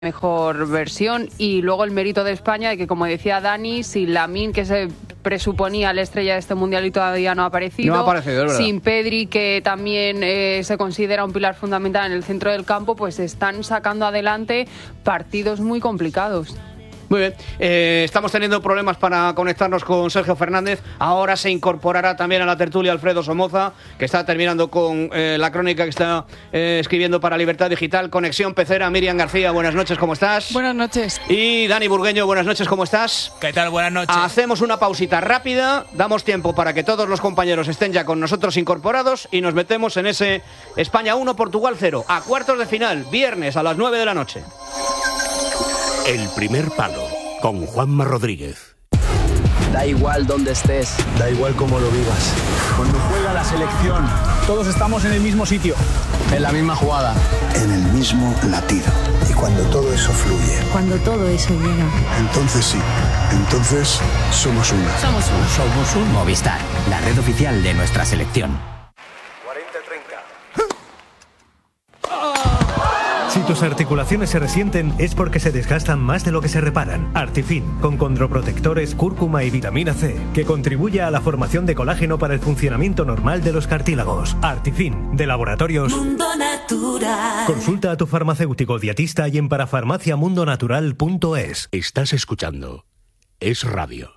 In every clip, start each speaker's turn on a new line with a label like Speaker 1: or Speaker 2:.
Speaker 1: mejor versión. Y luego el mérito de España de que, como decía Dani, sin Lamine, que se presuponía la estrella de este mundial y todavía no ha aparecido,
Speaker 2: es verdad.
Speaker 1: sin Pedri, que también se considera un pilar fundamental en el centro del campo, pues están sacando adelante partidos muy complicados.
Speaker 2: Muy bien, estamos teniendo problemas para conectarnos con Sergio Fernández. Ahora se incorporará también a la tertulia Alfredo Somoza, que está terminando con la crónica que está escribiendo para Libertad Digital. Conexión Pecera, Miriam García, buenas noches, ¿cómo estás?
Speaker 3: Buenas noches.
Speaker 2: Y Dani Burgueño, buenas noches, ¿cómo estás?
Speaker 4: ¿Qué tal? Buenas noches.
Speaker 2: Hacemos una pausita rápida, damos tiempo para que todos los compañeros estén ya con nosotros incorporados y nos metemos en ese España 1, Portugal 0, a cuartos de final, viernes a las 9 de la noche.
Speaker 5: El primer palo, con Juanma Rodríguez.
Speaker 6: Da igual dónde estés.
Speaker 7: Da igual cómo lo vivas. Cuando juega la selección, todos estamos en el mismo sitio.
Speaker 6: En la misma jugada.
Speaker 8: En el mismo latido. Y cuando todo eso fluye.
Speaker 9: Cuando todo eso llega.
Speaker 8: Entonces sí. Entonces somos uno.
Speaker 9: Somos uno.
Speaker 10: Somos un Movistar, la red oficial de nuestra selección.
Speaker 7: 40-30.
Speaker 11: Si tus articulaciones se resienten es porque se desgastan más de lo que se reparan. Artifin, con condroprotectores, cúrcuma y vitamina C, que contribuye a la formación de colágeno para el funcionamiento normal de los cartílagos. Artifin, de Laboratorios
Speaker 12: Mundo Natural.
Speaker 11: Consulta a tu farmacéutico dietista y en parafarmaciamundonatural.es.
Speaker 5: Estás escuchando Es Radio.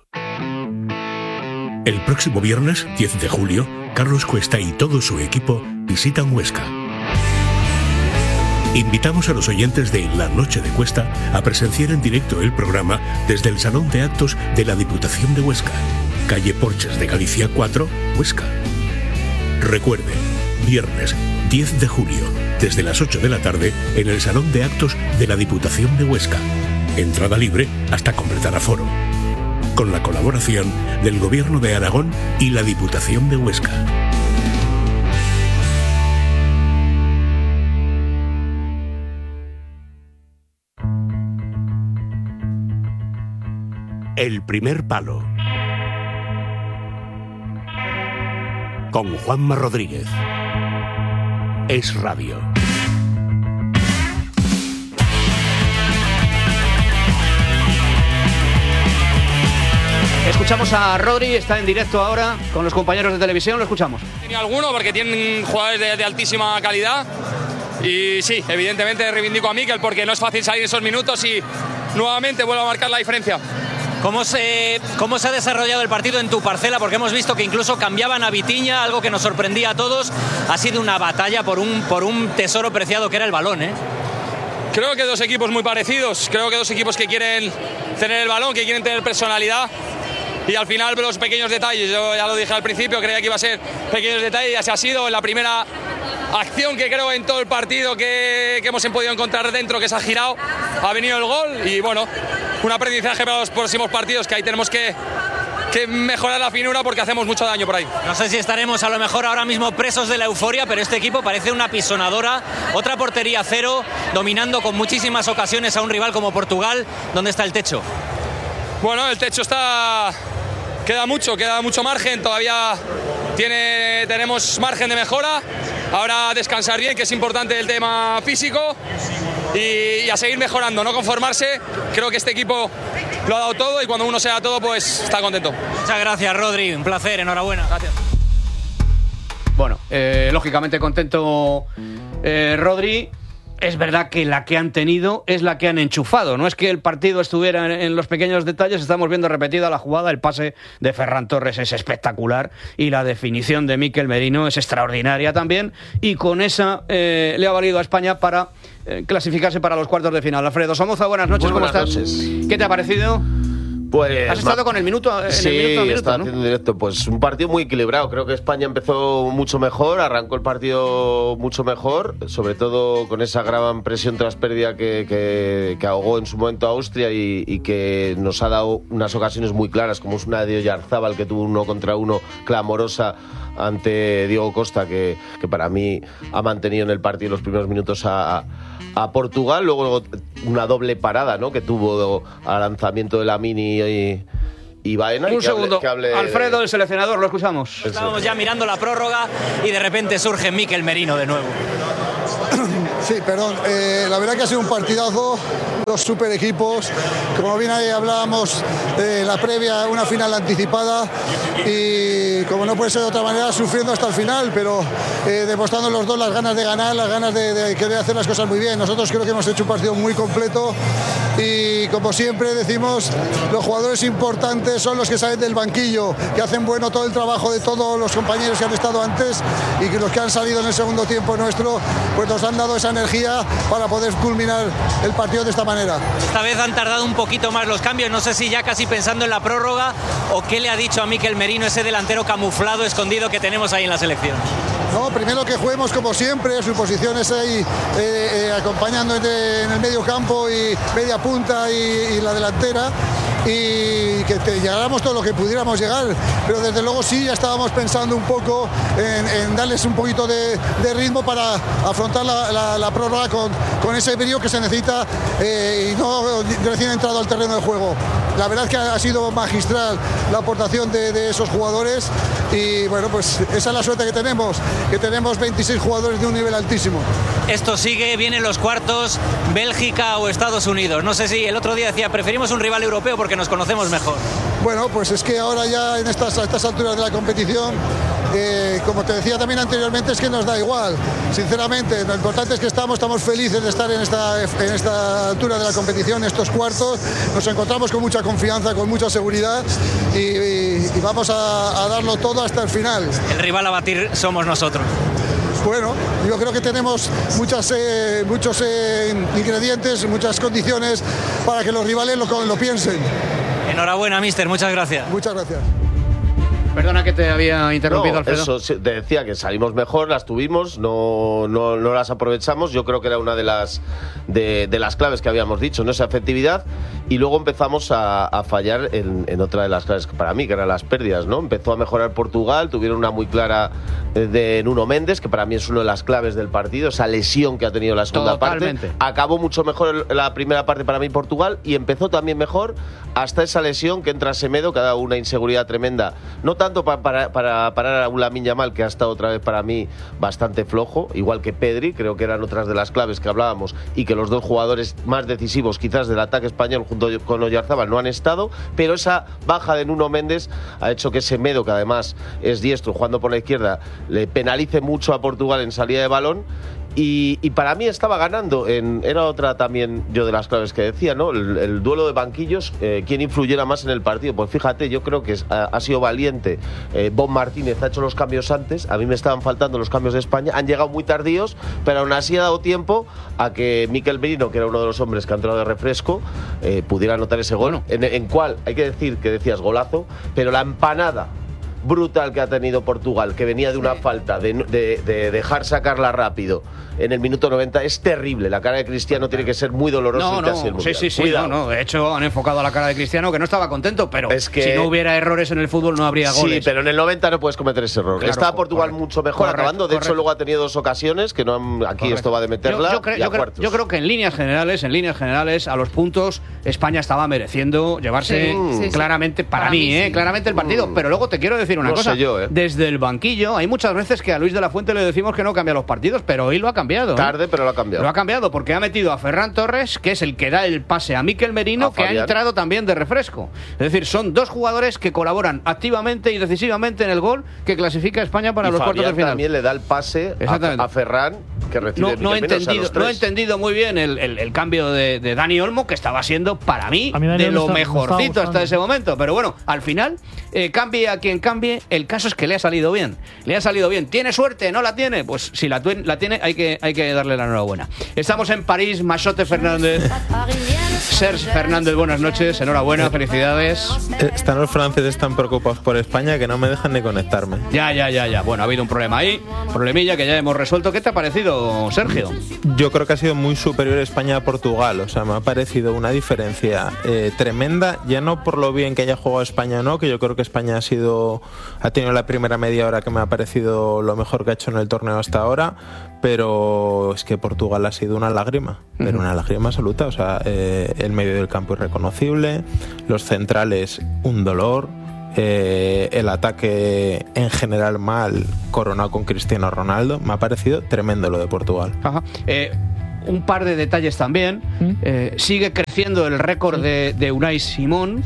Speaker 5: El próximo viernes, 10 de julio, Carlos Cuesta y todo su equipo visitan Huesca. Invitamos a los oyentes de La Noche de Cuesta a presenciar en directo el programa desde el Salón de Actos de la Diputación de Huesca, calle Porches de Galicia 4, Huesca. Recuerde, viernes 10 de julio, desde las 8 de la tarde, en el Salón de Actos de la Diputación de Huesca. Entrada libre hasta completar aforo. Con la colaboración del Gobierno de Aragón y la Diputación de Huesca. El primer palo. Con Juanma Rodríguez. Es Radio.
Speaker 2: Escuchamos a Rodri, está en directo ahora con los compañeros de televisión, lo escuchamos.
Speaker 13: Tenía alguno porque tienen jugadores de altísima calidad y sí, evidentemente reivindico a Mikel porque no es fácil salir esos minutos y nuevamente vuelvo a marcar la diferencia.
Speaker 14: ¿Cómo se ha desarrollado el partido en tu parcela? Porque hemos visto que incluso cambiaban a Vitinha, algo que nos sorprendía a todos. Ha sido una batalla por un tesoro preciado que era el balón, ¿eh?
Speaker 13: Creo que dos equipos muy parecidos. Creo que dos equipos que quieren tener el balón, que quieren tener personalidad. Y al final los pequeños detalles, yo ya lo dije al principio, creía que iba a ser pequeños detalles y así ha sido. En la primera acción que creo en todo el partido que hemos podido encontrar dentro, que se ha girado, ha venido el gol y bueno, un aprendizaje para los próximos partidos, que ahí tenemos que mejorar la finura porque hacemos mucho daño por ahí.
Speaker 14: No sé si estaremos a lo mejor ahora mismo presos de la euforia, pero este equipo parece una pisonadora, otra portería cero, dominando con muchísimas ocasiones a un rival como Portugal. ¿Dónde está el techo?
Speaker 13: Bueno, el techo queda mucho margen, todavía tenemos margen de mejora. Ahora descansar bien, que es importante el tema físico, y a seguir mejorando, no conformarse. Creo que este equipo lo ha dado todo y cuando uno se da todo, pues está contento.
Speaker 14: Muchas gracias, Rodri, un placer, enhorabuena.
Speaker 13: Gracias.
Speaker 2: Bueno, lógicamente contento Rodri. Es verdad que la que han tenido es la que han enchufado. No es que el partido estuviera en los pequeños detalles. Estamos viendo repetida la jugada. El pase de Ferran Torres es espectacular y la definición de Mikel Merino es extraordinaria también. Y con esa le ha valido a España para clasificarse para los cuartos de final. Alfredo Somoza, buenas noches. ¿Cómo estás? ¿Qué te ha parecido?
Speaker 15: Pues,
Speaker 2: ¿has estado con el minuto a minuto,
Speaker 15: está
Speaker 2: ¿no?
Speaker 15: haciendo directo. Pues un partido muy equilibrado. Creo que España empezó mucho mejor, arrancó el partido mucho mejor, sobre todo con esa gran presión tras pérdida que ahogó en su momento a Austria y que nos ha dado unas ocasiones muy claras, como es una de Oyarzábal que tuvo 1 contra 1 clamorosa ante Diego Costa, que para mí ha mantenido en el partido los primeros minutos a Portugal. Luego una doble parada, ¿no?, que tuvo al lanzamiento de Lamine y Baena.
Speaker 2: Un segundo, Alfredo, el seleccionador, lo escuchamos.
Speaker 14: Estábamos ya mirando la prórroga y de repente surge Mikel Merino de nuevo.
Speaker 3: Sí, perdón. La verdad que ha sido un partidazo, dos super equipos. Como bien ahí hablábamos, la previa, una final anticipada y como no puede ser de otra manera, sufriendo hasta el final, pero demostrando los dos las ganas de ganar, las ganas de querer hacer las cosas muy bien. Nosotros creo que hemos hecho un partido muy completo y como siempre decimos, los jugadores importantes son los que salen del banquillo, que hacen bueno todo el trabajo de todos los compañeros que han estado antes y que los que han salido en el segundo tiempo nuestro, pues nos han dado esa energía para poder culminar el partido de esta manera.
Speaker 14: Esta vez han tardado un poquito más los cambios, no sé si ya casi pensando en la prórroga o qué le ha dicho a Mikel Merino, ese delantero camuflado, escondido que tenemos ahí en la selección.
Speaker 3: No, primero que juguemos como siempre, su posición es ahí acompañando en el medio campo y media punta y la delantera, y que llegáramos todo lo que pudiéramos llegar, pero desde luego sí ya estábamos pensando un poco en darles un poquito de ritmo para afrontar la prórroga con ese brío que se necesita y no recién entrado al terreno de juego. La verdad es que ha sido magistral la aportación de esos jugadores y bueno, pues esa es la suerte que tenemos 26 jugadores de un nivel altísimo.
Speaker 14: Esto sigue, vienen los cuartos, Bélgica o Estados Unidos. No sé si el otro día decía, preferimos un rival europeo porque nos conocemos mejor.
Speaker 3: Bueno, pues es que ahora ya a estas alturas de la competición, como te decía también anteriormente, es que nos da igual, sinceramente. Lo importante es que estamos felices de estar en esta altura de la competición, en estos cuartos. Nos encontramos con mucha confianza, con mucha seguridad y vamos a darlo todo hasta el final.
Speaker 14: El rival a batir somos nosotros.
Speaker 3: Bueno, yo creo que tenemos muchos ingredientes, muchas condiciones para que los rivales lo piensen.
Speaker 14: Enhorabuena, míster, muchas gracias.
Speaker 3: Muchas gracias.
Speaker 2: Perdona que te había interrumpido, Alfredo.
Speaker 15: Eso, te decía que salimos mejor, las tuvimos, no las aprovechamos. Yo creo que era una de las claves que habíamos dicho, ¿no? Esa efectividad. Y luego empezamos a fallar en otra de las claves para mí, que eran las pérdidas, ¿no? Empezó a mejorar Portugal, tuvieron una muy clara de Nuno Méndez, que para mí es una de las claves del partido, esa lesión que ha tenido la segunda parte. Acabó mucho mejor la primera parte para mí Portugal y empezó también mejor hasta esa lesión que entra Semedo, que ha dado una inseguridad tremenda. No tanto para parar a un Lamine Yamal, que ha estado otra vez para mí bastante flojo, igual que Pedri, creo que eran otras de las claves que hablábamos y que los dos jugadores más decisivos quizás del ataque español junto con Oyarzábal no han estado, pero esa baja de Nuno Méndez ha hecho que Semedo, que además es diestro jugando por la izquierda, le penalice mucho a Portugal en salida de balón. Y para mí estaba ganando, era otra también yo de las claves que decía, ¿no? El duelo de banquillos, quién influyera más en el partido. Pues fíjate, yo creo que ha sido valiente. Bob Martínez ha hecho los cambios antes, a mí me estaban faltando los cambios de España, han llegado muy tardíos, pero aún así ha dado tiempo a que Mikel Merino, que era uno de los hombres que ha entrado de refresco, pudiera anotar ese gol, en cual hay que decir que decías golazo, pero la empanada brutal que ha tenido Portugal, que venía de una falta, de dejar sacarla rápido en el minuto 90, es terrible. La cara de Cristiano tiene que ser muy dolorosa.
Speaker 2: Sí. No. De hecho, han enfocado a la cara de Cristiano, que no estaba contento, pero es que, si no hubiera errores en el fútbol no habría goles.
Speaker 15: Sí, pero en el 90 no puedes cometer ese error. Claro, está Portugal mucho mejor acabando. De hecho, luego ha tenido dos ocasiones, que no aquí esto va de meterla.
Speaker 2: Yo creo que en líneas generales, a los puntos, España estaba mereciendo llevarse claramente, para mí, claramente el partido. Pero luego te quiero decir una cosa. Desde el banquillo, hay muchas veces que a Luis de la Fuente le decimos que no cambia los partidos, pero hoy lo ha cambiado.
Speaker 15: Tarde, pero lo ha cambiado.
Speaker 2: Lo ha cambiado porque ha metido a Ferran Torres, que es el que da el pase a Mikel Merino, que ha entrado también de refresco. Es decir, son dos jugadores que colaboran activamente y decisivamente en el gol que clasifica a España para los cuartos de final.
Speaker 15: También le da el pase a Ferran, que recibe
Speaker 2: no he entendido muy bien el cambio de Dani Olmo, que estaba siendo para mí de lo mejorcito hasta ese momento. Pero bueno, al final, cambie a quien cambie, el caso es que le ha salido bien. ¿Tiene suerte? ¿No la tiene? Pues si la tiene, hay que darle la enhorabuena. Estamos en París, Machote Fernández. Serge Fernández, buenas noches, enhorabuena, felicidades.
Speaker 4: Están los franceses tan preocupados por España que no me dejan ni conectarme.
Speaker 2: Ya. Bueno, ha habido un problema ahí, problemilla que ya hemos resuelto. ¿Qué te ha parecido, Sergio?
Speaker 4: Yo creo que ha sido muy superior España a Portugal. O sea, me ha parecido una diferencia tremenda, ya no por lo bien que haya jugado España o no, que yo creo que España ha tenido la primera media hora que me ha parecido lo mejor que ha hecho en el torneo hasta ahora, pero es que Portugal ha sido una lágrima, pero una lágrima absoluta. O sea, el medio del campo irreconocible, los centrales un dolor, el ataque en general mal, coronado con Cristiano Ronaldo. Me ha parecido tremendo lo de Portugal.
Speaker 2: un par de detalles también. Sigue creciendo el récord de Unai Simón,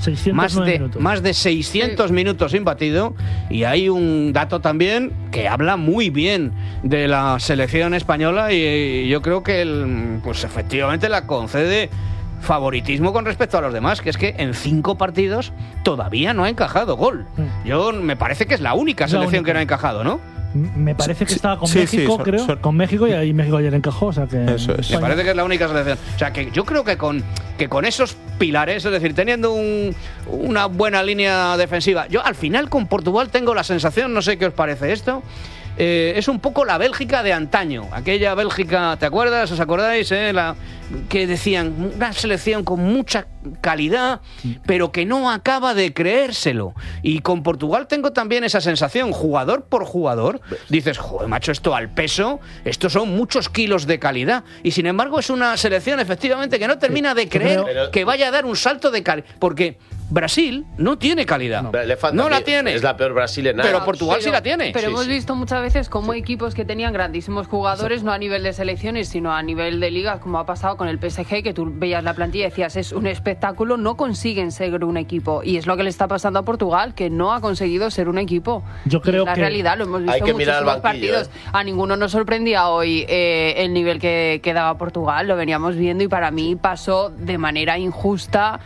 Speaker 2: más de 600 minutos sin batido, y hay un dato también que habla muy bien de la selección española, y yo creo que pues efectivamente la concede favoritismo con respecto a los demás, que es que en 5 partidos todavía no ha encajado gol. Me parece que es la única selección que no ha encajado, ¿no?
Speaker 9: Me parece que estaba con México, creo. Con México, y ahí México ayer encajó. O sea que
Speaker 2: eso es. Me parece que es la única selección. O sea que yo creo que con esos pilares, es decir, teniendo una buena línea defensiva, yo al final con Portugal tengo la sensación, no sé qué os parece esto, es un poco la Bélgica de antaño. Aquella Bélgica, ¿te acuerdas? ¿Os acordáis? Que decían, una selección con mucha calidad, pero que no acaba de creérselo. Y con Portugal tengo también esa sensación, jugador por jugador, dices, joder, macho, esto al peso, estos son muchos kilos de calidad. Y sin embargo es una selección efectivamente que no termina de creer que vaya a dar un salto de calidad. Porque Brasil no tiene calidad. No la tiene.
Speaker 15: Es la peor Brasil en nada.
Speaker 2: Pero Portugal sí la tiene.
Speaker 1: Pero hemos visto muchas veces cómo equipos que tenían grandísimos jugadores, no a nivel de selecciones, sino a nivel de ligas, como ha pasado con el PSG, que tú veías la plantilla y decías, es un espectáculo, no consiguen ser un equipo. Y es lo que le está pasando a Portugal, que no ha conseguido ser un equipo.
Speaker 9: Yo creo
Speaker 1: que la realidad, lo hemos visto en muchísimos partidos. A ninguno nos sorprendía hoy el nivel que daba Portugal, lo veníamos viendo, y para mí pasó de manera injusta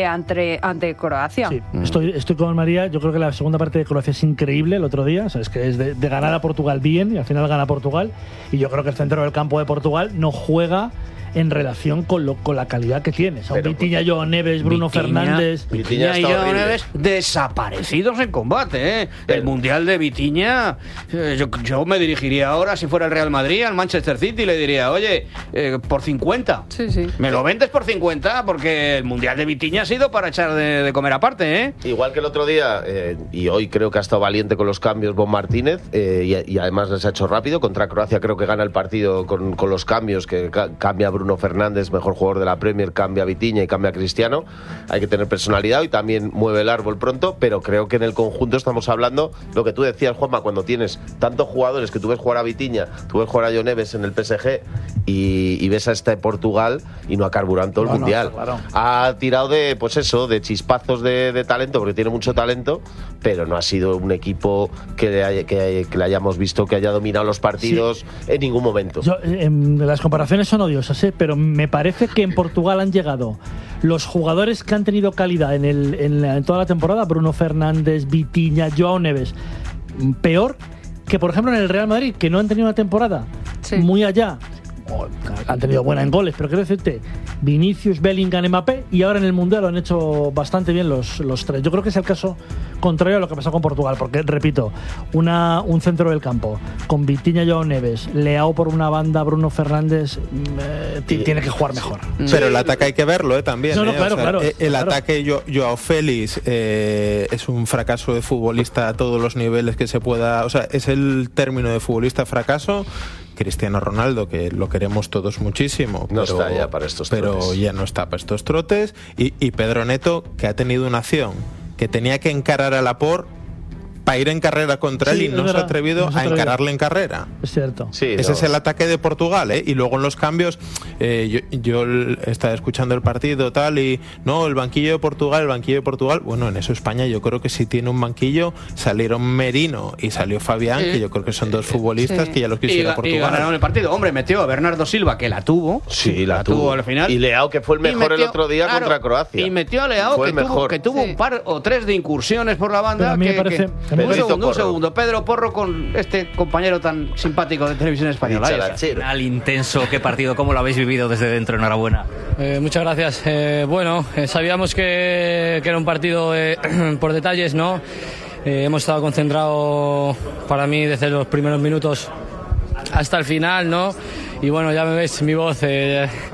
Speaker 1: ante Croacia.
Speaker 9: Sí, estoy con María. Yo creo que la segunda parte de Croacia es increíble el otro día. O sea, es que es de ganar a Portugal bien, y al final gana Portugal. Y yo creo que el centro del campo de Portugal no juega en relación con la calidad que tiene. O sea, Vitinha, Joao Neves, Bruno Fernández.
Speaker 2: Vitinha y Joao Neves desaparecidos en combate, ¿eh? El Mundial de Vitinha, yo me dirigiría ahora, si fuera el Real Madrid, al Manchester City, y le diría, oye, por 50.
Speaker 1: Sí.
Speaker 2: Me lo vendes por 50, porque el Mundial de Vitinha ha sido para echar de comer aparte, ¿eh?
Speaker 15: Igual que el otro día, y hoy creo que ha estado valiente con los cambios Bon Martínez, y además les ha hecho rápido. Contra Croacia creo que gana el partido con los cambios, que cambia Bruno Fernández, mejor jugador de la Premier, cambia a Vitinha y cambia a Cristiano. Hay que tener personalidad y también mueve el árbol pronto, pero creo que en el conjunto estamos hablando lo que tú decías, Juanma, cuando tienes tantos jugadores, que tú ves jugar a Vitinha, tú ves jugar a Joao Neves en el PSG y ves a este Portugal y no ha carburado todo el Mundial. Claro. Ha tirado de chispazos de talento, porque tiene mucho talento, pero no ha sido un equipo que le hayamos visto que haya dominado los partidos en ningún momento.
Speaker 9: Las comparaciones son odiosas, pero me parece que en Portugal han llegado los jugadores que han tenido calidad en toda la temporada, Bruno Fernández, Vitinha, Joao Neves, peor que por ejemplo en el Real Madrid, que no han tenido una temporada muy allá. Han tenido buena en goles, pero quiero decirte, Vinicius, Bellingham, Mbappé, y ahora en el Mundial lo han hecho bastante bien los tres. Yo creo que es el caso contrario a lo que pasó con Portugal, porque, repito, un centro del campo con Vitinha, Joao Neves, Leao por una banda, Bruno Fernández, tiene que jugar mejor.
Speaker 4: Pero el ataque hay que verlo, también.
Speaker 9: Claro.
Speaker 4: El ataque Joao Félix es un fracaso de futbolista a todos los niveles que se pueda. O sea, es el término de futbolista fracaso. Cristiano Ronaldo, que lo queremos todos muchísimo,
Speaker 15: no está ya para estos trotes.
Speaker 4: Pero ya no está para estos trotes. Y Pedro Neto, que ha tenido una acción que tenía que encarar a Laporte para ir en carrera contra él, y no se ha atrevido a encararle en carrera.
Speaker 9: Es cierto.
Speaker 4: Ese es el ataque de Portugal, ¿eh? Y luego en los cambios, yo estaba escuchando el partido tal, y no, el banquillo de Portugal. Bueno, en eso España yo creo que sí tiene un banquillo. Salieron Merino y salió Fabián, que yo creo que son dos futbolistas que ya los quisiera Portugal.
Speaker 2: Y ganaron el partido. Hombre, metió a Bernardo Silva, que la tuvo.
Speaker 15: Sí, la tuvo al final. Y Leao, que fue el mejor el otro día contra Croacia.
Speaker 2: Y metió a Leao, que tuvo un par o tres de incursiones por la banda.
Speaker 9: A mí me parece...
Speaker 2: Un segundo. Pedro Porro con este compañero tan simpático de Televisión Española.
Speaker 14: Al intenso, qué partido, ¿cómo lo habéis vivido desde dentro? Enhorabuena.
Speaker 16: Muchas gracias. Sabíamos que era un partido por detalles, ¿no? Hemos estado concentrados, para mí, desde los primeros minutos hasta el final, ¿no? Y bueno, ya me ves mi voz.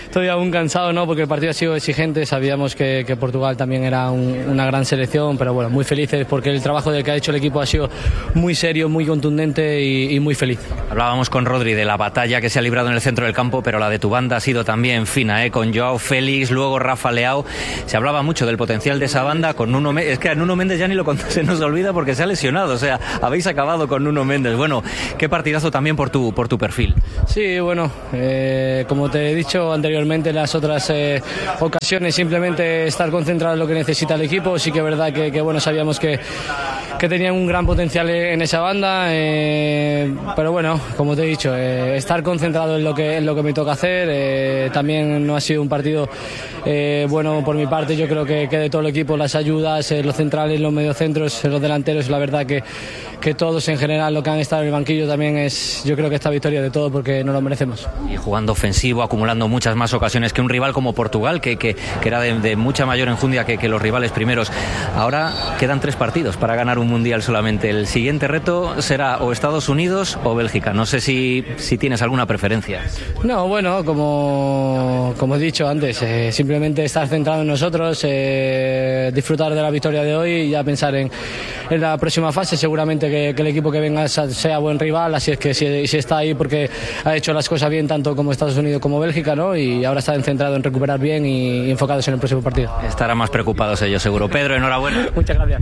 Speaker 16: estoy aún cansado, ¿no? Porque el partido ha sido exigente, sabíamos que Portugal también era una gran selección, pero bueno, muy felices porque el trabajo del que ha hecho el equipo ha sido muy serio, muy contundente y muy feliz.
Speaker 14: Hablábamos con Rodri de la batalla que se ha librado en el centro del campo, pero la de tu banda ha sido también fina, con Joao Félix, luego Rafa Leao. Se hablaba mucho del potencial de esa banda con Nuno Méndez. Es que a Nuno Méndez ya ni se nos olvida porque se ha lesionado, o sea, habéis acabado con Nuno Méndez. Bueno, qué partidazo también por tu perfil.
Speaker 16: Sí, bueno, como te he dicho anteriormente en las otras ocasiones, simplemente estar concentrado en lo que necesita el equipo. Sí que es verdad que bueno, sabíamos que tenían un gran potencial en esa banda, pero bueno, como te he dicho, estar concentrado en lo que me toca hacer. También no ha sido un partido bueno por mi parte. Yo creo que de todo el equipo, las ayudas, los centrales, los mediocentros, los delanteros, la verdad que todos en general, lo que han estado en el banquillo también es, yo creo que esta victoria de todo porque no lo merecemos.
Speaker 14: Y jugando ofensivo, acumulando muchas más ocasiones que un rival como Portugal, que era de mucha mayor enjundia que los rivales primeros. Ahora quedan 3 partidos para ganar un mundial solamente. El siguiente reto será o Estados Unidos o Bélgica. No sé si tienes alguna preferencia.
Speaker 16: No, bueno, como he dicho antes, simplemente estar centrado en nosotros, disfrutar de la victoria de hoy y ya pensar en la próxima fase. Seguramente que el equipo que venga sea buen rival, así es que si está ahí porque ha hecho las cosas bien tanto como Estados Unidos como Bélgica, ¿no? Y ahora están centrados en recuperar bien y enfocados en el próximo partido.
Speaker 14: Estarán más preocupados ellos, seguro. Pedro, enhorabuena.
Speaker 16: Muchas gracias.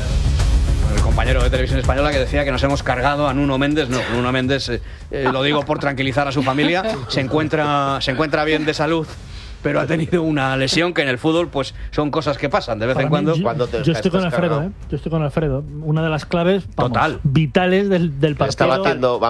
Speaker 2: El compañero de Televisión Española que decía que nos hemos cargado a Nuno Méndez. No, Nuno Méndez, lo digo por tranquilizar a su familia, se encuentra bien de salud, pero ha tenido una lesión que en el fútbol pues son cosas que pasan de vez en cuando.
Speaker 9: Yo estoy con Alfredo, Yo estoy con Alfredo. Una de las claves vitales del partido.
Speaker 15: Estaba haciendo,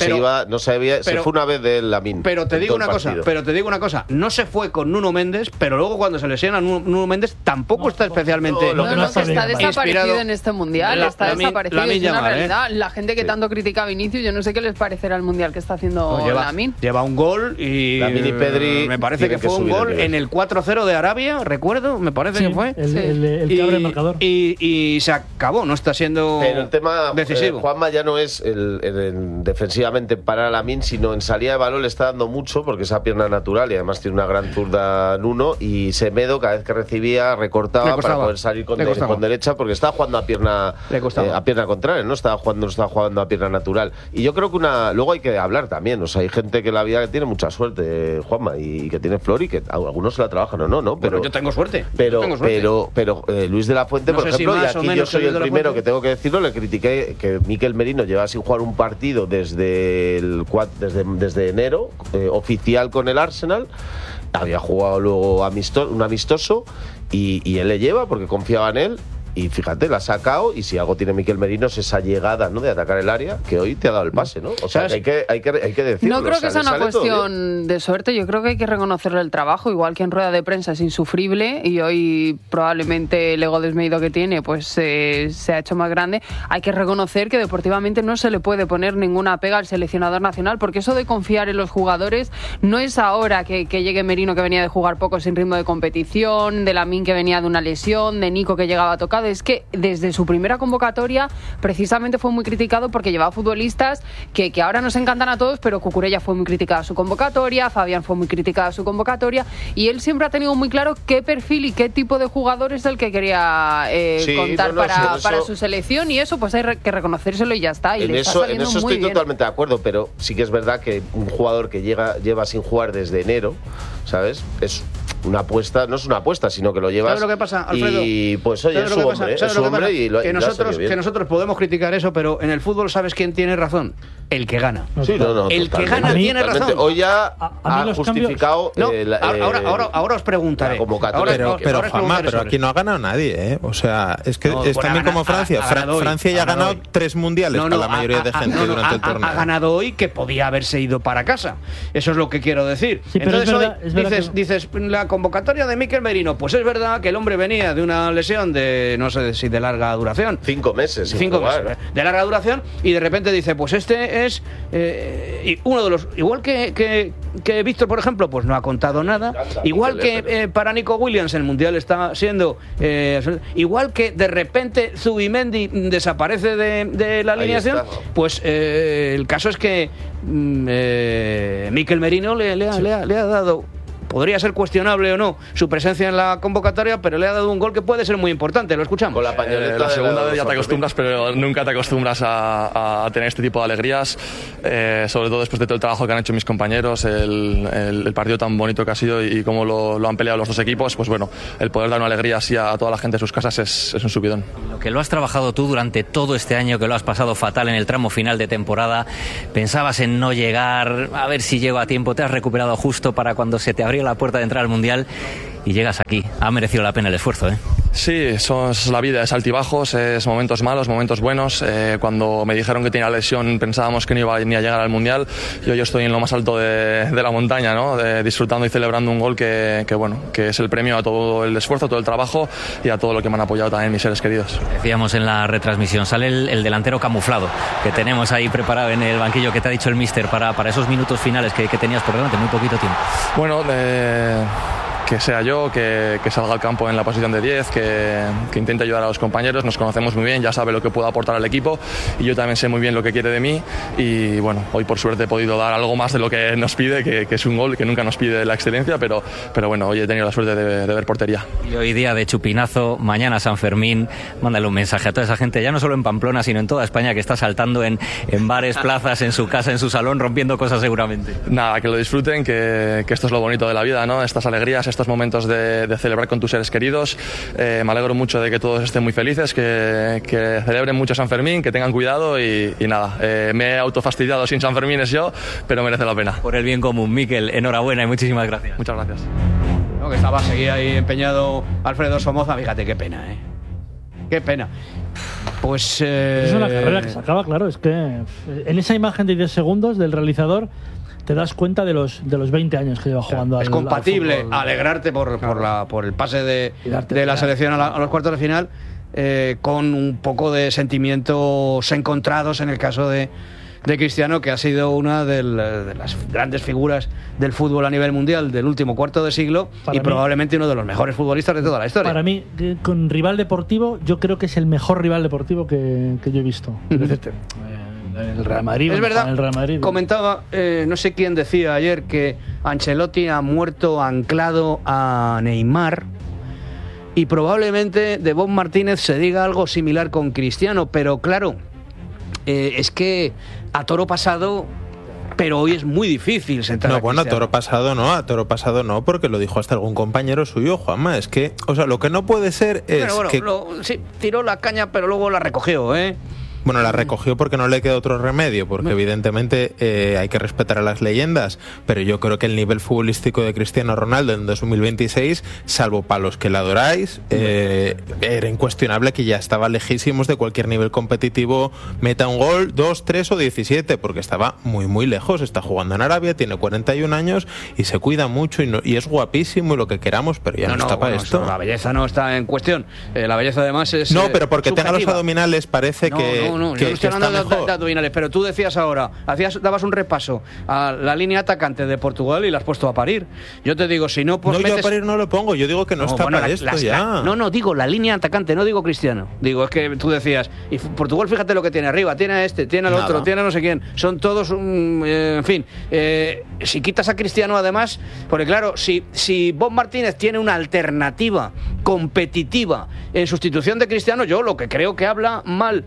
Speaker 15: se fue una vez del Lamine.
Speaker 2: Pero te digo una cosa, no se fue con Nuno Méndez, pero luego cuando se lesiona Nuno Méndez tampoco está especialmente
Speaker 1: está desaparecido en este mundial, está desaparecido.
Speaker 2: Es una
Speaker 1: realidad. La gente que tanto critica a Vinicius, yo no sé qué les parecerá el mundial que está haciendo Lamine.
Speaker 2: Lleva un gol y
Speaker 15: Lamine y Pedri,
Speaker 2: me parece que fue un gol en el 4-0 de Arabia, recuerdo, me parece que fue.
Speaker 9: El que abre el marcador.
Speaker 2: Y se acabó, no está siendo
Speaker 15: pero el tema,
Speaker 2: decisivo.
Speaker 15: Juanma ya no es defensivamente parar a Lamine, sino en salida de balón le está dando mucho, porque esa pierna natural, y además tiene una gran zurda Nuno, y Semedo cada vez que recibía recortaba para poder salir con derecha, porque estaba jugando a pierna contraria, no estaba jugando a pierna natural. Y yo creo que luego hay que hablar también, o sea, hay gente que la vida que tiene mucha suerte, Juanma, y que tiene flor y que algunos se la trabajan o no, pero
Speaker 2: bueno, yo tengo suerte.
Speaker 15: Pero Luis de la Fuente, por ejemplo, y aquí yo soy el primero que tengo que decirlo, le critiqué que Mikel Merino lleva sin jugar un partido desde enero, oficial con el Arsenal. Había jugado luego un amistoso y él le lleva porque confiaba en él. Y fíjate, la ha sacado, y si algo tiene Mikel Merino es esa llegada, ¿no?, de atacar el área, que hoy te ha dado el pase, ¿no? O sea, que hay que decirlo.
Speaker 1: No creo que sea una cuestión de suerte, yo creo que hay que reconocerle el trabajo, igual que en rueda de prensa es insufrible, y hoy probablemente el ego desmedido que tiene pues se ha hecho más grande. Hay que reconocer que deportivamente no se le puede poner ninguna pega al seleccionador nacional, porque eso de confiar en los jugadores no es ahora que llegue Merino, que venía de jugar poco sin ritmo de competición, de Lamine, que venía de una lesión, de Nico, que llegaba tocado. Es que desde su primera convocatoria precisamente fue muy criticado porque llevaba futbolistas que ahora nos encantan a todos, pero Cucurella fue muy criticada a su convocatoria, Fabián fue muy criticada a su convocatoria, y él siempre ha tenido muy claro qué perfil y qué tipo de jugador es el que quería contar para su selección, y eso pues hay que reconocérselo y ya está. Y
Speaker 15: en eso estoy totalmente de acuerdo, pero sí que es verdad que un jugador que lleva sin jugar desde enero, ¿sabes? Es una apuesta, no es una apuesta, sino que lo llevas.
Speaker 2: ¿Sabes lo que pasa, Alfredo?
Speaker 15: Y pues oye, es su hombre y lo
Speaker 2: que nosotros podemos criticar eso, pero en el fútbol, ¿sabes quién tiene razón? El que gana.
Speaker 15: Sí,
Speaker 2: el que gana tiene razón.
Speaker 15: Hoy ya ha justificado.
Speaker 2: Ahora os preguntaré.
Speaker 4: Pero Juanma, pero aquí no ha ganado nadie, ¿eh? O sea, es que es también como Francia. Francia ya ha ganado 3 mundiales para la mayoría de gente durante el torneo.
Speaker 2: Ha ganado hoy, que podía haberse ido para casa. Eso es lo que quiero decir.
Speaker 9: Sí, entonces hoy
Speaker 2: dices la convocatoria de Mikel Merino, pues es verdad que el hombre venía de una lesión de, no sé si de larga duración.
Speaker 15: 5 meses.
Speaker 2: 5 meses de larga duración, y de repente dice, pues este es uno de los, igual que Víctor, por ejemplo, pues no ha contado nada, igual que para Nico Williams el mundial está siendo igual que de repente Zubimendi desaparece de la alineación, pues el caso es que Mikel Merino le ha dado podría ser cuestionable o no su presencia en la convocatoria, pero le ha dado un gol que puede ser muy importante. Lo escuchamos.
Speaker 15: Con la pañoleta
Speaker 13: La segunda vez ya te acostumbras, pero nunca te acostumbras a tener este tipo de alegrías, sobre todo después de todo el trabajo que han hecho mis compañeros, el partido tan bonito que ha sido y cómo lo han peleado los dos equipos. Pues bueno, el poder dar una alegría así a toda la gente de sus casas es un subidón.
Speaker 14: Lo que lo has trabajado tú durante todo este año, que lo has pasado fatal en el tramo final de temporada, pensabas en no llegar, a ver si llego a tiempo, te has recuperado justo para cuando se te abría la puerta de entrar al Mundial y llegas aquí. Ha merecido la pena el esfuerzo, ¿eh?
Speaker 13: Sí, eso es la vida, es altibajos, es momentos malos, momentos buenos. Cuando me dijeron que tenía lesión pensábamos que no iba ni a llegar al Mundial. Yo estoy en lo más alto de la montaña, ¿no? Disfrutando y celebrando un gol que es el premio a todo el esfuerzo, a todo el trabajo y a todo lo que me han apoyado también mis seres queridos.
Speaker 14: Decíamos en la retransmisión, sale el delantero camuflado que tenemos ahí preparado en el banquillo, que te ha dicho el míster para esos minutos finales que tenías por delante, muy poquito tiempo.
Speaker 13: Bueno, que sea yo, que salga al campo en la posición de 10, que intente ayudar a los compañeros. Nos conocemos muy bien, ya sabe lo que puedo aportar al equipo y yo también sé muy bien lo que quiere de mí y bueno, hoy por suerte he podido dar algo más de lo que nos pide, que es un gol, que nunca nos pide la excelencia, pero bueno, hoy he tenido la suerte de ver portería.
Speaker 14: Y hoy día de chupinazo, mañana San Fermín, mándale un mensaje a toda esa gente, ya no solo en Pamplona, sino en toda España, que está saltando en bares, plazas, en su casa, en su salón, rompiendo cosas seguramente.
Speaker 13: Nada, que lo disfruten, que esto es lo bonito de la vida, ¿no? Estas alegrías, estos momentos de celebrar con tus seres queridos. Me alegro mucho de que todos estén muy felices, que celebren mucho San Fermín, que tengan cuidado y nada, me he autofastidiado sin San Fermín yo, pero merece la pena.
Speaker 14: Por el bien común, Mikel, enhorabuena y muchísimas gracias.
Speaker 13: Muchas gracias.
Speaker 2: No, que estaba seguía ahí empeñado Alfredo Somoza, fíjate qué pena, qué pena. Pues
Speaker 9: es una carrera que se acaba, claro, es que en esa imagen de 10 segundos del realizador te das cuenta de los 20 años que lleva jugando
Speaker 2: es compatible alegrarte por el pase de la selección a los cuartos de final con un poco de sentimientos encontrados en el caso de Cristiano, que ha sido una de las grandes figuras del fútbol a nivel mundial del último cuarto de siglo y probablemente uno de los mejores futbolistas de toda la historia.
Speaker 9: Para mí, con rival deportivo, yo creo que es el mejor rival deportivo que yo he visto. El Real Madrid.
Speaker 2: Es verdad,
Speaker 9: el Real Madrid.
Speaker 2: Comentaba, no sé quién decía ayer, que Ancelotti ha muerto anclado a Neymar y probablemente de Bob Martínez se diga algo similar con Cristiano, pero claro, es que a toro pasado, pero hoy es muy difícil sentar a Cristiano.
Speaker 4: A toro pasado no, porque lo dijo hasta algún compañero suyo, Juanma, es que, o sea, lo que no puede ser es
Speaker 2: sí, tiró la caña, pero luego la recogió,
Speaker 4: Bueno, la recogió porque no le queda otro remedio, porque evidentemente hay que respetar a las leyendas, pero yo creo que el nivel futbolístico de Cristiano Ronaldo en 2026, salvo para los que la adoráis, era incuestionable que ya estaba lejísimos de cualquier nivel competitivo, meta un gol, 2, 3 o 17, porque estaba muy muy lejos. Está jugando en Arabia, tiene 41 años y se cuida mucho y es guapísimo y lo que queramos, pero ya no está para esto.
Speaker 2: La belleza no está en cuestión, la belleza además es
Speaker 4: pero porque
Speaker 2: subjetiva.
Speaker 4: Tenga los abdominales parece que...
Speaker 2: No, yo no estoy hablando de abdominales, pero tú decías ahora, dabas un repaso a la línea atacante de Portugal y la has puesto a parir. Yo te digo, si no, pues
Speaker 4: yo a parir no lo pongo, yo digo que no está para esto ya.
Speaker 2: Digo la línea atacante, no digo Cristiano. Digo, es que tú decías, y Portugal, fíjate lo que tiene arriba, tiene a este, tiene al otro, tiene a no sé quién, son todos, en fin, si quitas a Cristiano además, porque claro, si Bob Martínez tiene una alternativa competitiva en sustitución de Cristiano, yo lo que creo que habla mal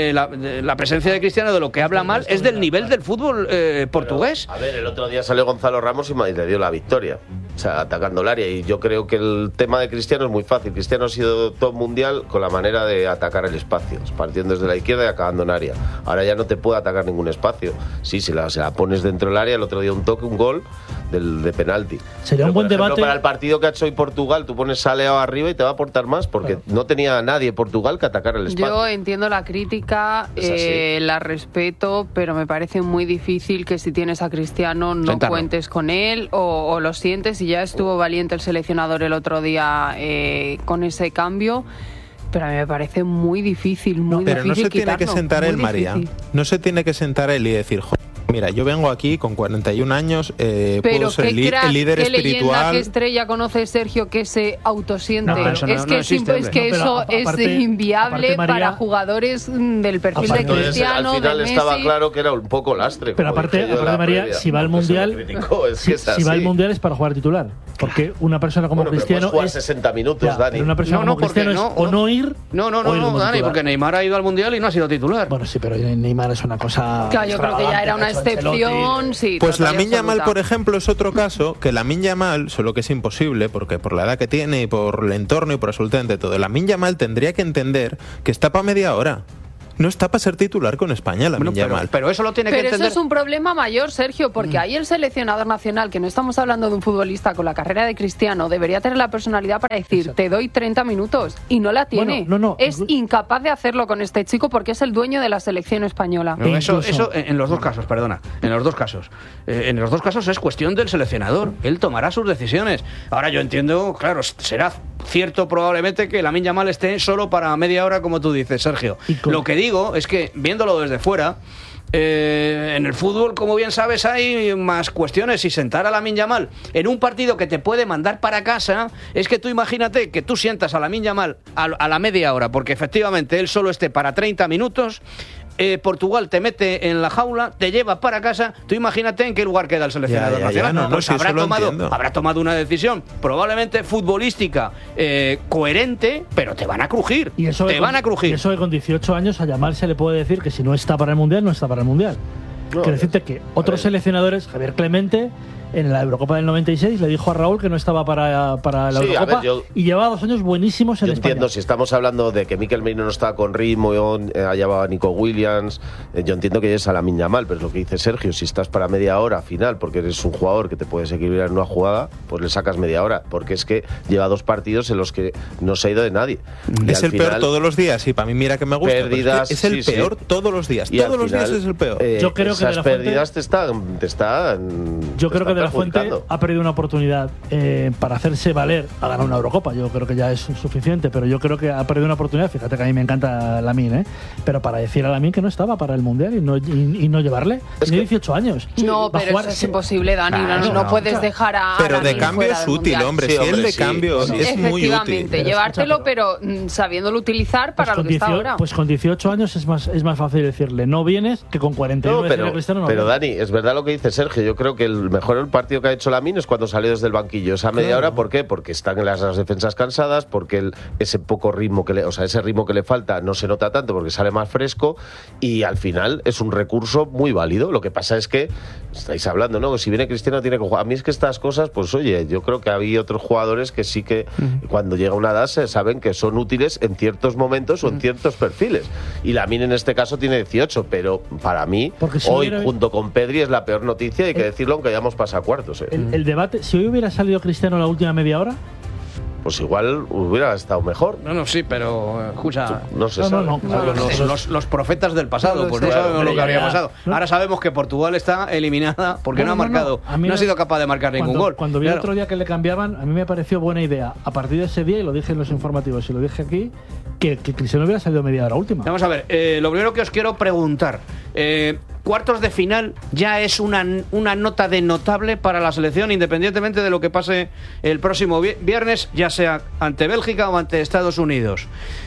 Speaker 2: la presencia de Cristiano, de lo que habla mal es del nivel del fútbol portugués.
Speaker 15: Pero, a ver, el otro día salió Gonzalo Ramos y le dio la victoria, o sea, atacando el área, y yo creo que el tema de Cristiano es muy fácil. Cristiano ha sido top mundial con la manera de atacar el espacio, partiendo desde la izquierda y acabando en área. Ahora ya no te puede atacar ningún espacio. Sí, se la pones dentro del área, el otro día un toque, un gol de penalti.
Speaker 9: Sería un buen debate.
Speaker 15: Para el partido que ha hecho hoy Portugal, tú pones a Leao arriba y te va a aportar más, porque no tenía nadie Portugal que atacar el espacio.
Speaker 1: Yo entiendo la crítica, la respeto, pero me parece muy difícil que si tienes a Cristiano no cuentes con él o lo sientes, y ya estuvo valiente el seleccionador el otro día con ese cambio. Pero a mí me parece muy difícil, muy difícil.
Speaker 4: Pero no se tiene que sentar él, María. No se tiene que sentar él y decir, Mira, yo vengo aquí con 41 años,
Speaker 1: pero
Speaker 4: puedo ser el líder
Speaker 1: ¿qué
Speaker 4: espiritual.
Speaker 1: leyenda, qué estrella conoce Sergio que se autosiente?
Speaker 2: No, eso no-
Speaker 1: es
Speaker 2: no
Speaker 1: que,
Speaker 2: existe,
Speaker 1: es que eso
Speaker 9: aparte-
Speaker 1: es inviable
Speaker 9: aparte, María,
Speaker 1: para jugadores del perfil de
Speaker 15: Entonces,
Speaker 1: Cristiano,
Speaker 15: al final
Speaker 1: de Messi.
Speaker 15: estaba claro que era un poco lastre.
Speaker 9: Pero
Speaker 15: como
Speaker 9: aparte,
Speaker 15: dije yo en la
Speaker 9: María,
Speaker 15: previa.
Speaker 9: si va al
Speaker 15: Porque se
Speaker 9: Mundial,
Speaker 15: le criticó, es que es
Speaker 9: si va al
Speaker 15: así.
Speaker 9: Mundial es para jugar titular. Porque una persona como
Speaker 15: Bueno, pero
Speaker 9: Cristiano
Speaker 15: puedes jugar
Speaker 9: es
Speaker 15: 60 minutos,
Speaker 9: Ya,
Speaker 15: Dani.
Speaker 9: pero una persona como
Speaker 2: porque
Speaker 9: Cristiano es o no ir
Speaker 2: No,
Speaker 9: o ir como
Speaker 2: Dani,
Speaker 9: titular.
Speaker 2: porque Neymar ha ido al Mundial y no ha sido titular.
Speaker 9: Bueno, sí, pero Neymar es una cosa.
Speaker 1: Claro, yo creo que ya era una
Speaker 9: extravagante,
Speaker 1: excepción. Sí,
Speaker 4: Pues
Speaker 1: total y
Speaker 4: Lamine Yamal,
Speaker 1: absoluta.
Speaker 4: por ejemplo, es otro caso que Lamine Yamal, solo que es imposible, porque por la edad que tiene y por el entorno y por absolutamente todo, Lamine Yamal tendría que entender que está para media hora. No está para ser titular con España, Lamine Yamal.
Speaker 2: Pero eso lo tiene que
Speaker 1: Pero eso
Speaker 2: entender.
Speaker 1: es un problema mayor, Sergio, porque ahí el seleccionador nacional, que no estamos hablando de un futbolista con la carrera de Cristiano, debería tener la personalidad para decir, te doy 30 minutos, y no la tiene.
Speaker 9: Bueno, no.
Speaker 1: Es incapaz de hacerlo con este chico porque es el dueño de la selección española.
Speaker 2: No, eso en los dos casos, perdona. En los dos casos. En los dos casos es cuestión del seleccionador. Él tomará sus decisiones. Ahora yo entiendo, claro, será cierto probablemente que Lamine Yamal esté solo para media hora, como tú dices, Sergio. Lo que digo es que, viéndolo desde fuera, en el fútbol, como bien sabes, hay más cuestiones. Y sentar a Lamine Yamal en un partido que te puede mandar para casa, es que tú imagínate que tú sientas a Lamine Yamal a la media hora, porque efectivamente él solo esté para 30 minutos. Portugal te mete en la jaula, te lleva para casa. Tú imagínate en qué lugar queda el seleccionador nacional. Pues habrá tomado una decisión probablemente futbolística coherente, pero te van a crujir.
Speaker 9: Y eso
Speaker 2: te van a crujir.
Speaker 9: Y eso que con 18 años a Yamal se le puede decir que si no está para el Mundial, no está para el Mundial. Quiero decirte que otros seleccionadores, Javier Clemente, en la Eurocopa del 96 le dijo a Raúl que no estaba para la
Speaker 15: Sí, a
Speaker 9: Eurocopa,
Speaker 15: ver,
Speaker 9: y llevaba 2 años buenísimos en
Speaker 15: Yo
Speaker 9: España.
Speaker 15: entiendo, si estamos hablando de que Mikel Merino no estaba con ritmo, allá va Nico Williams, yo entiendo que es a Lamine Yamal, pero es lo que dice Sergio, si estás para media hora final, porque eres un jugador que te puedes equilibrar en una jugada, pues le sacas media hora, porque es que lleva 2 partidos en los que no se ha ido de nadie. Y
Speaker 4: Es
Speaker 15: al
Speaker 4: el peor
Speaker 15: final,
Speaker 4: todos los días, y para mí mira que me gusta,
Speaker 15: pérdidas,
Speaker 4: es el
Speaker 15: sí,
Speaker 4: peor
Speaker 15: sí.
Speaker 4: todos los días.
Speaker 15: Y
Speaker 4: Todos
Speaker 15: al
Speaker 4: los días
Speaker 15: final,
Speaker 4: es el peor.
Speaker 9: Yo creo que
Speaker 15: esas
Speaker 9: De La Fuente-
Speaker 15: pérdidas te están
Speaker 9: Yo creo que De La Fuente
Speaker 15: perjudicando.
Speaker 9: ha perdido una oportunidad para hacerse valer a ganar una Eurocopa. Yo creo que ya es suficiente, pero yo creo que ha perdido una oportunidad. Fíjate que a mí me encanta Lamine, pero para decir a Lamine que no estaba para el Mundial y no llevarle. Tiene 18 años.
Speaker 1: No,
Speaker 9: Va a
Speaker 1: pero
Speaker 9: jugar-
Speaker 1: eso es imposible, Dani.
Speaker 9: Ah,
Speaker 1: no puedes dejar a
Speaker 4: Pero
Speaker 1: Lamine
Speaker 4: de cambio
Speaker 1: fuera
Speaker 4: es
Speaker 1: del
Speaker 4: útil,
Speaker 1: Mundial.
Speaker 4: hombre.
Speaker 15: Sí,
Speaker 4: Si él
Speaker 15: hombre,
Speaker 4: de
Speaker 15: sí.
Speaker 4: cambio es muy útil.
Speaker 1: Efectivamente, llevártelo, pero sabiéndolo utilizar para lo que está ahora.
Speaker 9: Pues con 18 años es más fácil decirle no vienes que con 41
Speaker 15: No,
Speaker 9: decirle
Speaker 15: pero,
Speaker 9: a Cristiano no
Speaker 15: pero
Speaker 9: vienes.
Speaker 15: Dani, es verdad lo que dice Sergio. Yo creo que el mejor partido que ha hecho Lamine es cuando salió desde el banquillo. Esa media hora, ¿por qué? Porque están las defensas cansadas, porque ese poco ritmo ese ritmo que le falta no se nota tanto porque sale más fresco, y al final es un recurso muy válido. Lo que pasa es que estáis hablando, ¿no? Si viene Cristiano tiene que jugar. A mí es que estas cosas, pues oye, yo creo que había otros jugadores que sí que cuando llega una edad saben que son útiles en ciertos momentos o en ciertos perfiles. Y Lamine en este caso tiene 18, pero para mí
Speaker 9: Porque si
Speaker 15: hoy
Speaker 9: hubiera-
Speaker 15: junto con Pedri es la peor noticia, hay que decirlo, aunque hayamos pasado a cuartos.
Speaker 9: El debate, si hoy hubiera salido Cristiano la última media hora,
Speaker 15: Pues igual hubiera estado mejor.
Speaker 2: No, sí, pero escucha.
Speaker 15: No se sabe.
Speaker 2: Los profetas del pasado, pues no sabemos lo que habría pasado. Ahora sabemos que Portugal está eliminada porque no ha marcado, no ha sido capaz de marcar ningún gol.
Speaker 9: Cuando vi el
Speaker 2: Claro.
Speaker 9: otro día que le cambiaban, a mí me pareció buena idea. A partir de ese día, y lo dije en los informativos y lo dije aquí, que Cristiano hubiera salido media hora última.
Speaker 2: Vamos a ver, lo primero que os quiero preguntar. Cuartos de final ya es una nota de notable para la selección, independientemente de lo que pase el próximo viernes, ya sea ante Bélgica o ante Estados Unidos.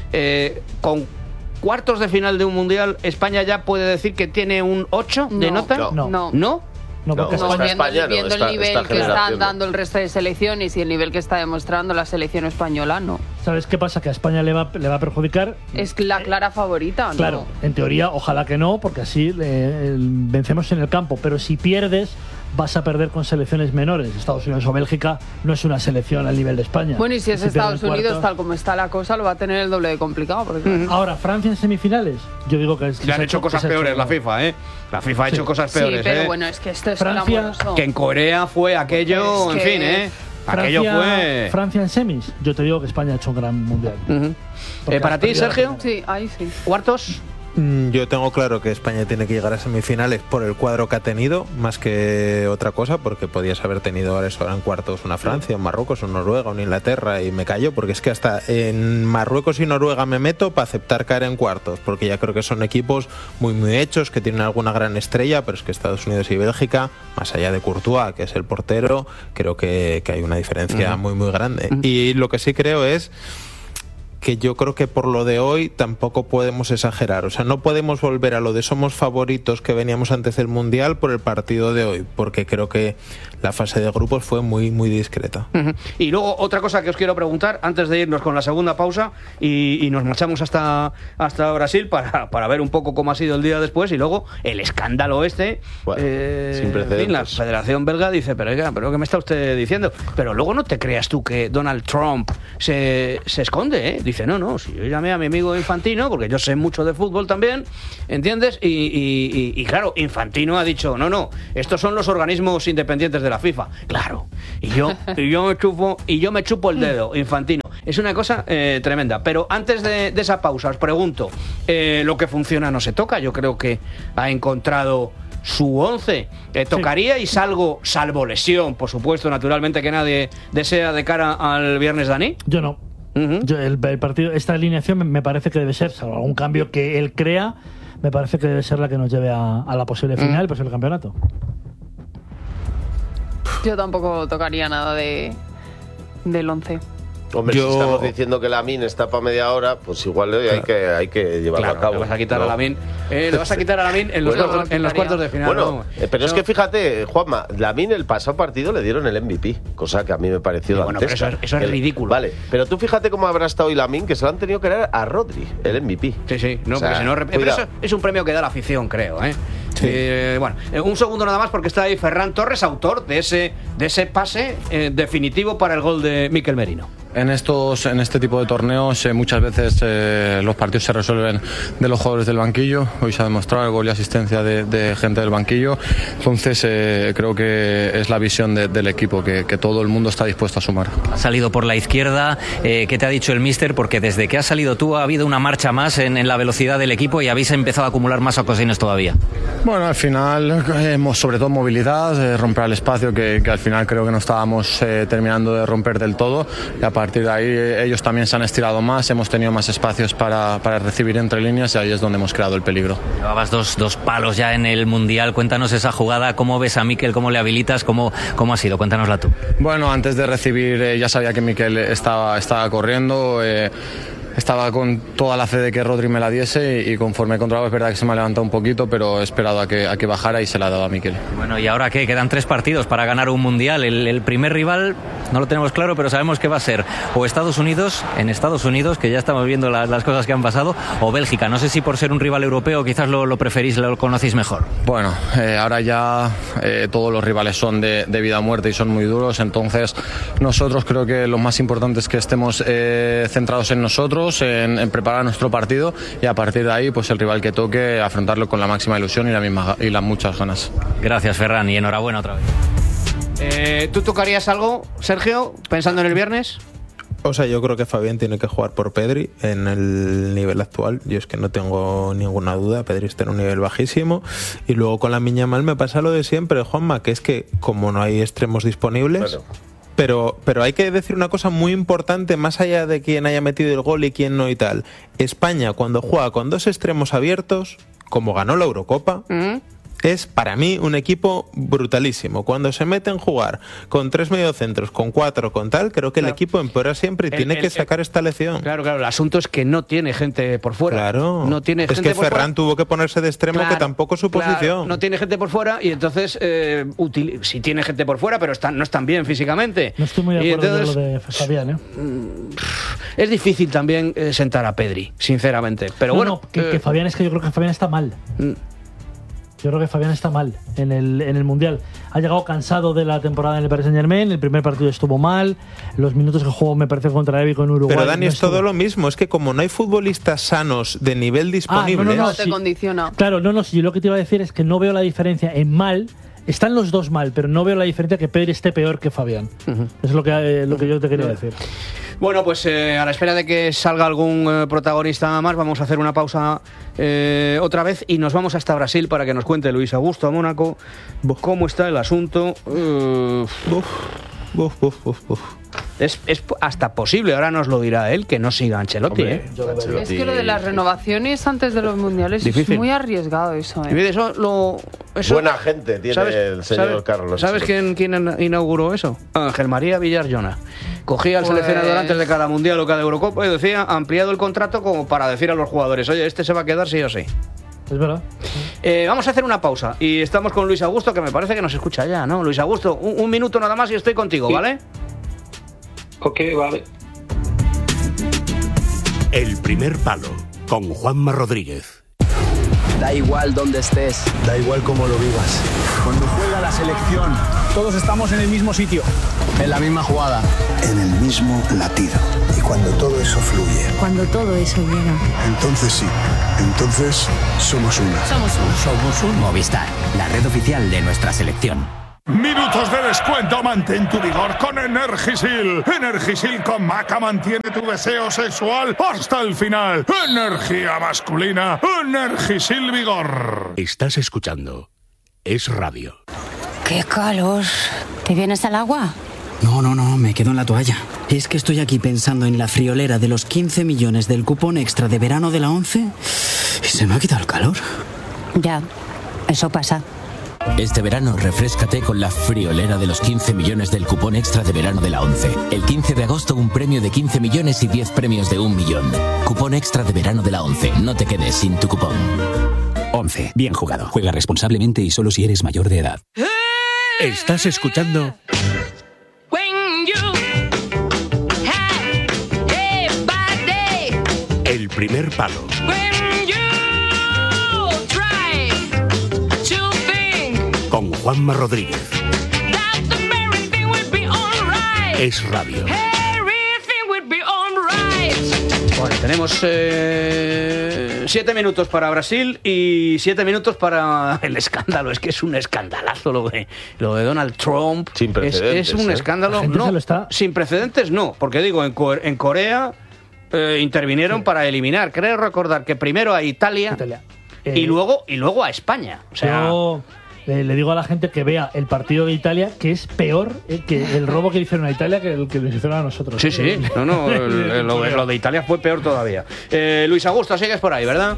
Speaker 2: Con cuartos de final de un mundial, ¿España ya puede decir que tiene un 8 de nota?
Speaker 1: No.
Speaker 9: No, porque
Speaker 1: viendo el nivel que están dando el resto de selecciones y el nivel que está demostrando la selección española, no.
Speaker 9: ¿Sabes qué pasa? Que a España le va a perjudicar.
Speaker 1: Es la clara favorita, ¿no?
Speaker 9: Claro, en teoría, ojalá que no, porque así vencemos en el campo. Pero si pierdes, vas a perder con selecciones menores. Estados Unidos o Bélgica no es una selección al nivel de España.
Speaker 1: Bueno, y si es
Speaker 9: pierden
Speaker 1: Estados Unidos,
Speaker 9: cuartos-
Speaker 1: tal como está la cosa, lo va a tener el doble de complicado. Porque,
Speaker 9: Ahora, Francia en semifinales, yo digo que es.
Speaker 2: Le han hecho cosas peores la FIFA, ¿eh? La FIFA ha hecho cosas peores,
Speaker 1: sí, pero
Speaker 2: ¿eh?
Speaker 1: bueno, es que esto es
Speaker 9: Francia,
Speaker 1: clamoroso.
Speaker 2: Que en Corea fue aquello,
Speaker 1: Es
Speaker 2: en
Speaker 1: que
Speaker 2: fin, ¿eh? Aquello fue...
Speaker 9: Francia en semis, yo te digo que España ha hecho un gran mundial.
Speaker 2: ¿Para ti, Sergio?
Speaker 1: Sí, ahí sí.
Speaker 2: ¿Cuartos?
Speaker 4: Yo tengo claro que España tiene que llegar a semifinales por el cuadro que ha tenido, más que otra cosa, porque podías haber tenido ahora en cuartos una Francia, un Marruecos, un Noruega, un Inglaterra, y me callo, porque es que hasta en Marruecos y Noruega me meto para aceptar caer en cuartos, porque ya creo que son equipos muy muy hechos, que tienen alguna gran estrella, pero es que Estados Unidos y Bélgica, más allá de Courtois, que es el portero, creo que hay una diferencia muy muy grande. Y lo que sí creo es que yo creo que por lo de hoy tampoco podemos exagerar. O sea, no podemos volver a lo de somos favoritos que veníamos antes del Mundial por el partido de hoy, porque creo que la fase de grupos fue muy, muy discreta.
Speaker 2: Y luego, otra cosa que os quiero preguntar, antes de irnos con la segunda pausa, y nos marchamos hasta Brasil para ver un poco cómo ha sido el día después, y luego el escándalo sin precedentes. En fin, la Federación Belga dice, pero ¿qué me está usted diciendo? Pero luego no te creas tú que Donald Trump se esconde, ¿eh? Dice, no, si yo llamé a mi amigo Infantino, porque yo sé mucho de fútbol también, ¿entiendes? Y claro, Infantino ha dicho, no, estos son los organismos independientes de la FIFA. Claro, y yo me chupo el dedo, Infantino. Es una cosa tremenda. Pero antes de esa pausa, os pregunto, lo que funciona no se toca. Yo creo que ha encontrado su 11. Tocaría y salvo lesión, por supuesto, naturalmente, que nadie desea de cara al viernes, Dani.
Speaker 9: Yo no. Yo, el partido, esta alineación me parece que debe ser, salvo algún cambio que él crea, me parece que debe ser la que nos lleve a la posible final, pues el campeonato.
Speaker 1: Yo tampoco tocaría nada del 11.
Speaker 15: Hombre, si estamos diciendo que Lamine está para media hora, pues igual hay que llevarlo a cabo.
Speaker 2: Le vas a quitar a Lamine. Le vas a quitar a Lamine en los cuartos de final.
Speaker 15: Bueno, pero es que fíjate, Juanma, Lamine el pasado partido le dieron el MVP, cosa que a mí me pareció dantesca.
Speaker 2: Pero eso es ridículo.
Speaker 15: Vale, pero tú fíjate cómo habrá estado hoy Lamine, que se lo han tenido que dar a Rodri, el MVP.
Speaker 2: Sí, no, porque si no... Pero eso es un premio que da la afición, creo, ¿eh? Sí. Bueno, un segundo nada más, porque está ahí Ferran Torres, autor de ese pase definitivo para el gol de Mikel Merino.
Speaker 17: En este tipo de torneos muchas veces los partidos se resuelven de los jugadores del banquillo. Hoy se ha demostrado el gol y asistencia de gente del banquillo. Entonces creo que es la visión del equipo, que todo el mundo está dispuesto a sumar.
Speaker 14: Ha salido por la izquierda. ¿Qué te ha dicho el míster? Porque desde que has salido tú ha habido una marcha más en la velocidad del equipo y habéis empezado a acumular más ocasiones todavía.
Speaker 17: Bueno, al final hemos sobre todo movilidad, romper el espacio que al final creo que no estábamos terminando de romper del todo, y a partir de ahí ellos también se han estirado más, hemos tenido más espacios para recibir entre líneas, y ahí es donde hemos creado el peligro.
Speaker 14: Llevabas dos palos ya en el Mundial. Cuéntanos esa jugada, cómo ves a Mikel, cómo le habilitas, cómo ha sido, cuéntanosla tú.
Speaker 17: Bueno, antes de recibir ya sabía que Mikel estaba corriendo, estaba con toda la fe de que Rodri me la diese, y conforme he controlado es verdad que se me ha levantado un poquito, pero he esperado a que bajara y se la ha dado a Mikel.
Speaker 14: Bueno, ¿y ahora qué? Quedan 3 partidos para ganar un Mundial. El primer rival no lo tenemos claro, pero sabemos que va a ser o Estados Unidos, que ya estamos viendo las cosas que han pasado, o Bélgica. No sé si por ser un rival europeo quizás lo preferís, lo conocéis mejor.
Speaker 17: Bueno, ahora ya todos los rivales son de vida o muerte y son muy duros, entonces nosotros creo que lo más importante es que estemos centrados en nosotros, en preparar nuestro partido, y a partir de ahí pues el rival que toque afrontarlo con la máxima ilusión y las muchas ganas.
Speaker 14: Gracias, Ferran, y enhorabuena otra vez.
Speaker 2: ¿Tú tocarías algo, Sergio, pensando en el viernes?
Speaker 4: O sea, yo creo que Fabián tiene que jugar por Pedri en el nivel actual. Yo es que no tengo ninguna duda. Pedri está en un nivel bajísimo. Y luego con Lamine Yamal me pasa lo de siempre, Juanma, que es que como no hay extremos disponibles... Claro. Pero hay que decir una cosa muy importante, más allá de quién haya metido el gol y quién no y tal. España, cuando juega con 2 extremos abiertos, como ganó la Eurocopa, es para mí un equipo brutalísimo. Cuando se meten a jugar con 3 mediocentros, con 4, con tal, creo que el equipo empeora siempre y tiene que sacar esta lección.
Speaker 2: Claro, el asunto es que no tiene gente por fuera.
Speaker 4: Claro,
Speaker 2: no tiene
Speaker 4: es que Ferran tuvo que ponerse de extremo, que tampoco es su posición.
Speaker 2: No tiene gente por fuera, y entonces sí tiene gente por fuera, pero no están bien físicamente.
Speaker 9: No estoy muy de acuerdo con lo de Fabián,
Speaker 2: Es difícil también sentar a Pedri, sinceramente. Pero
Speaker 9: que Fabián, es que yo creo que Fabián está mal. Yo creo que Fabián está mal en el Mundial. Ha llegado cansado de la temporada en el Paris Saint-Germain. El primer partido estuvo mal. Los minutos que jugó, me parece, contra Evi con Uruguay.
Speaker 4: Pero Dani, es todo lo mismo. Es que como no hay futbolistas sanos de nivel disponible...
Speaker 1: No te condiciona.
Speaker 9: Claro, yo lo que te iba a decir es que no veo la diferencia en mal. Están los dos mal, pero no veo la diferencia que Pedri esté peor que Fabián. Es lo que yo te quería decir.
Speaker 2: Bueno, pues a la espera de que salga algún protagonista más, vamos a hacer una pausa otra vez y nos vamos hasta Brasil para que nos cuente Luis Augusto a Mónaco cómo está el asunto. Es hasta posible, ahora nos lo dirá él, que no siga Ancelotti.
Speaker 1: Hombre, es que lo de las renovaciones antes de los mundiales
Speaker 2: difícil.
Speaker 1: Es muy arriesgado eso.
Speaker 2: Eso,
Speaker 15: buena gente tiene el señor Carlos.
Speaker 2: ¿Sabes quién inauguró eso? Ángel María Villar-Jona. Cogía al seleccionador antes de cada mundial o cada Eurocopa y decía, ampliado el contrato como para decir a los jugadores, oye, este se va a quedar sí o sí.
Speaker 9: Es verdad.
Speaker 2: Vamos a hacer una pausa y estamos con Luis Augusto, que me parece que nos escucha ya, ¿no? Luis Augusto, un minuto nada más y estoy contigo, sí. ¿Vale?
Speaker 5: Ok, vale. El primer palo, con Juanma Rodríguez.
Speaker 6: Da igual donde estés.
Speaker 7: Da igual cómo lo vivas. Cuando juega la selección, todos estamos en el mismo sitio.
Speaker 6: En la misma jugada.
Speaker 8: En el mismo latido. Y cuando todo eso fluye.
Speaker 18: Cuando todo eso llega.
Speaker 8: Entonces sí. Entonces somos una.
Speaker 10: Somos un Movistar, la red oficial de nuestra selección.
Speaker 19: Minutos de descuento, mantén tu vigor con Energisil. Energisil con Maca mantiene tu deseo sexual hasta el final. Energía masculina, Energisil Vigor.
Speaker 5: Estás escuchando Es Radio.
Speaker 18: ¡Qué calor! ¿Te vienes al agua?
Speaker 20: No, me quedo en la toalla. Es que estoy aquí pensando en la friolera de los 15 millones del cupón extra de verano de la 11 y se me ha quitado el calor.
Speaker 18: Ya, eso pasa.
Speaker 10: Este verano refréscate con la friolera de los 15 millones del cupón extra de verano de la 11. El 15 de agosto un premio de 15 millones y 10 premios de 1 millón. Cupón extra de verano de la 11. No te quedes sin tu cupón. 11. Bien jugado. Juega responsablemente y solo si eres mayor de edad.
Speaker 5: Estás escuchando El primer palo. Con Juanma Rodríguez. Es Radio.
Speaker 2: Bueno, tenemos 7 minutos para Brasil y 7 minutos para el escándalo. Es que es un escandalazo lo de Donald Trump.
Speaker 15: Sin precedentes.
Speaker 2: Es un escándalo. No, sin precedentes no, porque digo, en Corea intervinieron para eliminar. Creo recordar que primero a Italia. Y luego a España. O sea,
Speaker 9: yo le digo a la gente que vea el partido de Italia, que es peor que el robo que le hicieron a Italia que el que le hicieron a nosotros.
Speaker 2: Sí. Lo de Italia fue peor todavía. Luis Augusto, sigues por ahí, ¿verdad?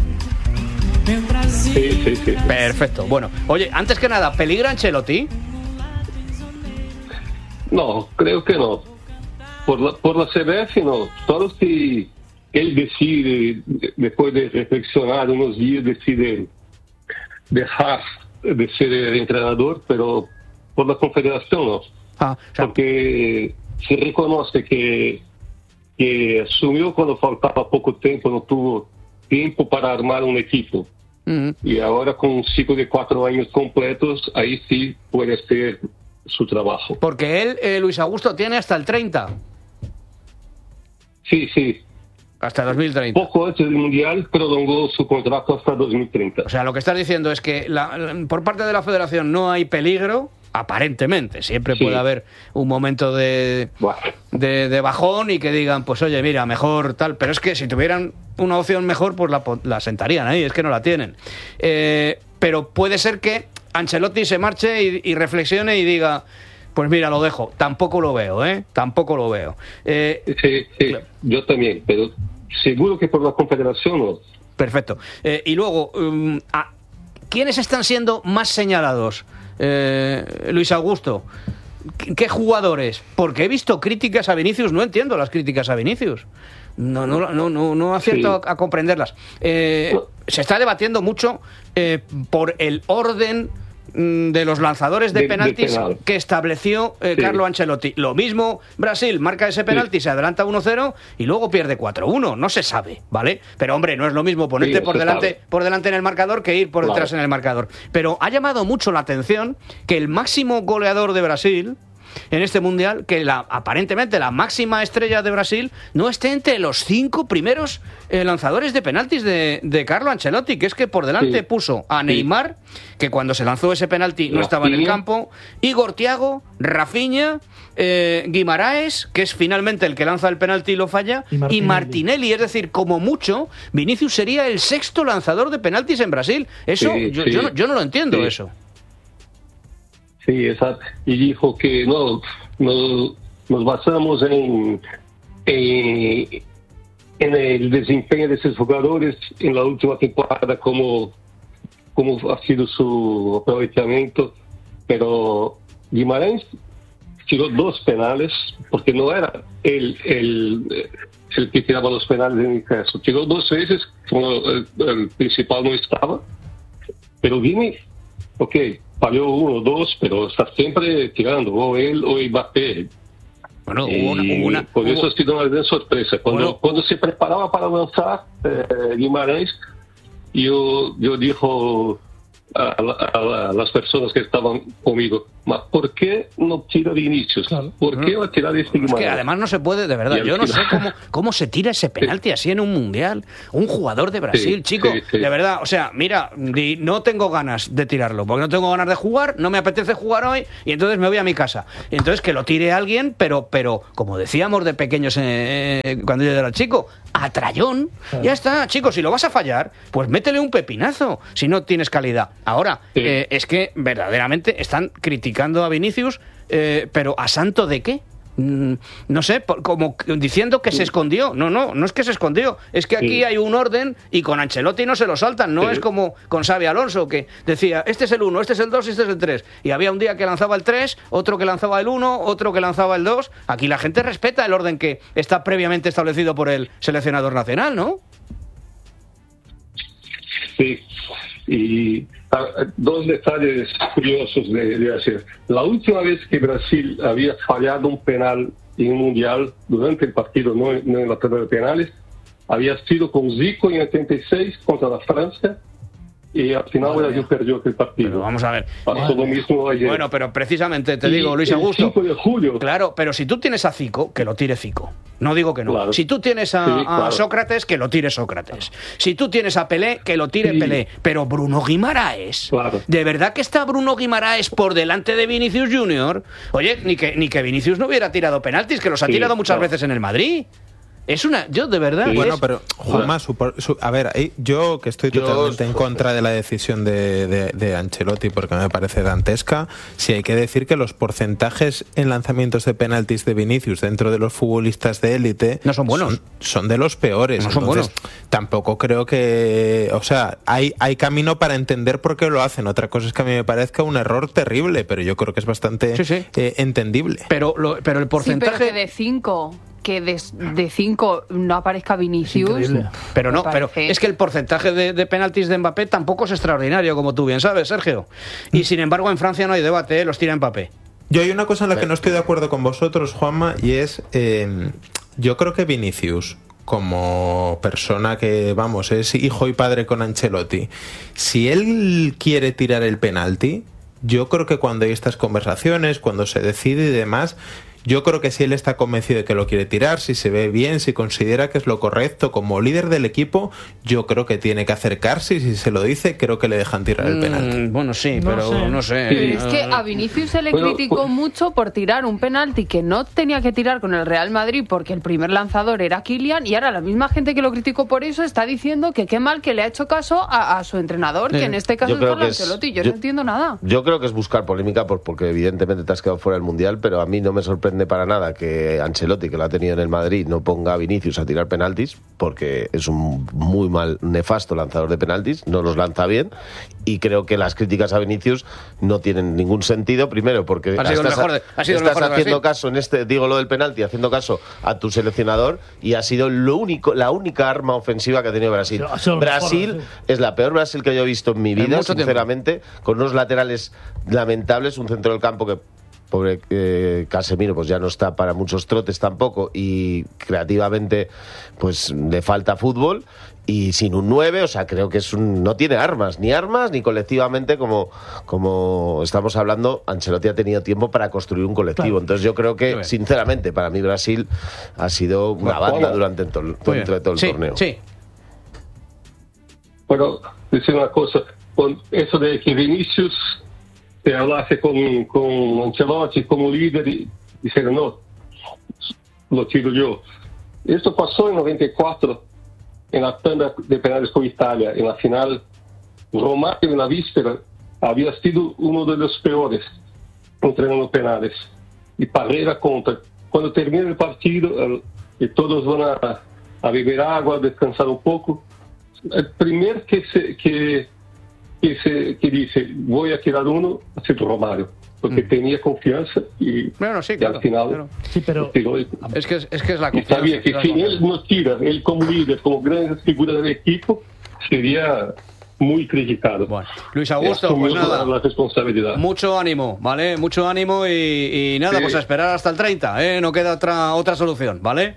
Speaker 5: Sí.
Speaker 2: Perfecto. Bueno, oye, antes que nada, ¿peligra Ancelotti?
Speaker 21: No, creo que no. Por la CBF no. Solo si él decide, después de reflexionar unos días, decide dejar de ser el entrenador, pero por la Confederación no. Porque se reconoce que asumió cuando faltaba poco tiempo, no tuvo tiempo para armar un equipo. Y ahora con un ciclo de 4 años completos, ahí sí puede hacer su trabajo.
Speaker 2: Porque él, Luis Augusto, tiene hasta el 30.
Speaker 21: Sí.
Speaker 2: Hasta 2030.
Speaker 21: Poco antes del Mundial prolongó su contrato hasta 2030.
Speaker 2: O sea, lo que estás diciendo es que por parte de la Federación no hay peligro, aparentemente. Siempre puede haber un momento de bajón y que digan, pues oye, mira, mejor tal. Pero es que si tuvieran una opción mejor, pues la sentarían ahí. Es que no la tienen. Pero puede ser que Ancelotti se marche y reflexione y diga, pues mira, lo dejo. Tampoco lo veo, Tampoco lo veo.
Speaker 21: Sí, yo también, pero seguro que por la Confederación no.
Speaker 2: Perfecto. Y luego, ¿quiénes están siendo más señalados? Luis Augusto, ¿qué jugadores? Porque he visto críticas a Vinicius, no entiendo las críticas a Vinicius. No acierto a comprenderlas. Se está debatiendo mucho por el orden de los lanzadores de penaltis que estableció Carlo Ancelotti. Lo mismo, Brasil marca ese penalti, se adelanta 1-0 y luego pierde 4-1. No se sabe, ¿vale? Pero hombre, no es lo mismo ponerte por delante en el marcador que ir por detrás en el marcador. Pero ha llamado mucho la atención que el máximo goleador de Brasil en este Mundial que aparentemente la máxima estrella de Brasil no esté entre los 5 primeros lanzadores de penaltis de Carlo Ancelotti, que es que por delante puso a Neymar, que cuando se lanzó ese penalti no estaba en el campo, Igor Thiago, Rafinha, Guimaraes, que es finalmente el que lanza el penalti y lo falla, y Martinelli. Es decir, como mucho, Vinicius sería el 6º lanzador de penaltis en Brasil. Eso, yo no lo entiendo, eso.
Speaker 21: Sí, exacto. Y dijo que nos basamos en el desempeño de esos jugadores en la última temporada, como ha sido su aprovechamiento, pero Guimarães tiró 2 penales, porque no era el que tiraba los penales en el caso. Tiró 2 veces, como el principal no estaba, pero Vini, falló 1 o 2, pero está siempre tirando, o él o Mbappé.
Speaker 2: Bueno,
Speaker 21: por eso ha sido una gran sorpresa. Cuando se preparaba para lanzar Guimarães, yo dijo a las personas que estaban conmigo, ¿por qué no tira Vinicius? ¿Por qué va a tirar este Guimarães?
Speaker 2: Es que además no se puede, de verdad, yo no sé cómo se tira ese penalti así en un Mundial, un jugador de Brasil, chico, de verdad, o sea, mira, no tengo ganas de tirarlo, porque no tengo ganas de jugar, no me apetece jugar hoy, y entonces me voy a mi casa. Entonces que lo tire alguien, pero como decíamos de pequeños cuando yo era chico, a trayón, ya está, chicos, si lo vas a fallar, pues métele un pepinazo, si no tienes calidad. Ahora, es que verdaderamente están criticando a Vinicius, pero ¿a santo de qué? No sé, como diciendo que se escondió. No es que se escondió, es que aquí hay un orden y con Ancelotti no se lo saltan, no es como con Xabi Alonso, que decía, este es el 1, este es el 2 y este es el 3, y había un día que lanzaba el 3, otro que lanzaba el 1, otro que lanzaba el 2. Aquí la gente respeta el orden que está previamente establecido por el seleccionador nacional, ¿no?
Speaker 21: Sí, y 2 detalles curiosos de hacer. La última vez que Brasil había fallado un penal en un Mundial durante el partido, no en la tabla de penales, había sido con Zico en 86 contra la Francia, y al final Brasil perdió aquel partido.
Speaker 2: Pero vamos a ver.
Speaker 21: Pasó lo mismo ayer.
Speaker 2: Bueno, pero precisamente te digo, Luis Augusto.
Speaker 21: El 5 de julio.
Speaker 2: Claro, pero si tú tienes a Zico, que lo tire Zico. No digo que no.
Speaker 21: Claro.
Speaker 2: Si tú tienes a Sócrates, que lo tire Sócrates. Si tú tienes a Pelé, que lo tire Pelé. Pero Bruno Guimaraes, ¿de verdad que está Bruno Guimaraes por delante de Vinicius Junior? Oye, ni que Vinicius no hubiera tirado penaltis, que los ha tirado muchas veces en el Madrid. Es una... Yo, de verdad...
Speaker 4: Bueno, pero, Juanma, a ver, yo que estoy totalmente en contra de la decisión de Ancelotti, porque me parece dantesca, sí hay que decir que los porcentajes en lanzamientos de penaltis de Vinicius dentro de los futbolistas de élite
Speaker 2: no son buenos.
Speaker 4: Son de los peores.
Speaker 2: No son buenos.
Speaker 4: Tampoco creo que... O sea, hay camino para entender por qué lo hacen. Otra cosa es que a mí me parezca un error terrible, pero yo creo que es bastante entendible.
Speaker 2: Pero el porcentaje...
Speaker 1: Sí, pero que de 5... que de 5 no aparezca Vinicius.
Speaker 2: Pero no, pero es que el porcentaje de penaltis de Mbappé tampoco es extraordinario, como tú bien sabes, Sergio. Y sin embargo en Francia no hay debate, los tira Mbappé.
Speaker 4: Yo hay una cosa en la que no estoy de acuerdo con vosotros, Juanma, y es, yo creo que Vinicius, como persona que, vamos, es hijo y padre con Ancelotti, si él quiere tirar el penalti, yo creo que cuando hay estas conversaciones, cuando se decide y demás, yo creo que si él está convencido de que lo quiere tirar, si se ve bien, si considera que es lo correcto, como líder del equipo, yo creo que tiene que acercarse, y si se lo dice, creo que le dejan tirar el penalti.
Speaker 2: Bueno, sí, pero no sé.
Speaker 1: Es que a Vinicius se le criticó mucho por tirar un penalti que no tenía que tirar con el Real Madrid porque el primer lanzador era Kylian, y ahora la misma gente que lo criticó por eso está diciendo que qué mal que le ha hecho caso a su entrenador, que en este caso es Carlo Ancelotti. Yo no entiendo nada.
Speaker 15: Yo creo que es buscar polémica porque evidentemente te has quedado fuera del Mundial, pero a mí no me sorprende para nada que Ancelotti, que lo ha tenido en el Madrid, no ponga a Vinicius a tirar penaltis, porque es un muy mal, nefasto lanzador de penaltis, no los lanza bien, y creo que las críticas a Vinicius no tienen ningún sentido, primero porque estás haciendo caso en digo lo del penalti, haciendo caso a tu seleccionador, y ha sido la única arma ofensiva que ha tenido Brasil. Brasil es la peor Brasil que yo he visto en mi vida, sinceramente, con unos laterales lamentables, un centro del campo que pobre Casemiro pues ya no está para muchos trotes tampoco, y creativamente pues le falta fútbol, y sin un 9, o sea, creo que no tiene armas ni colectivamente como estamos hablando. Ancelotti ha tenido tiempo para construir un colectivo. Claro. Entonces yo creo que, sinceramente, para mí Brasil ha sido una banda durante todo el torneo.
Speaker 2: Sí.
Speaker 21: Bueno, decir una cosa, con eso de que Vinicius te hablase con Ancelotti como líder y dijeron, no, lo tiro yo. Esto pasó en 94, en la tanda de penales con Italia. En la final, Romario en la víspera había sido uno de los peores entrenando penales. Y Parreira contra. Cuando termina el partido, y todos van a beber agua, a descansar un poco, el primer que dice, voy a tirar uno, ha sido Romario. Porque tenía confianza y,
Speaker 2: claro.
Speaker 21: Y al final...
Speaker 2: Claro.
Speaker 9: Sí, pero...
Speaker 2: Es que es la confianza.
Speaker 21: Y sabía que si él no tira, él como líder, como gran figura del equipo, sería muy criticado.
Speaker 2: Bueno, Luis Augusto, pues nada,
Speaker 21: la responsabilidad.
Speaker 2: Mucho ánimo, ¿vale? Mucho ánimo y nada, pues a esperar hasta el 30, ¿eh? No queda otra solución, ¿vale?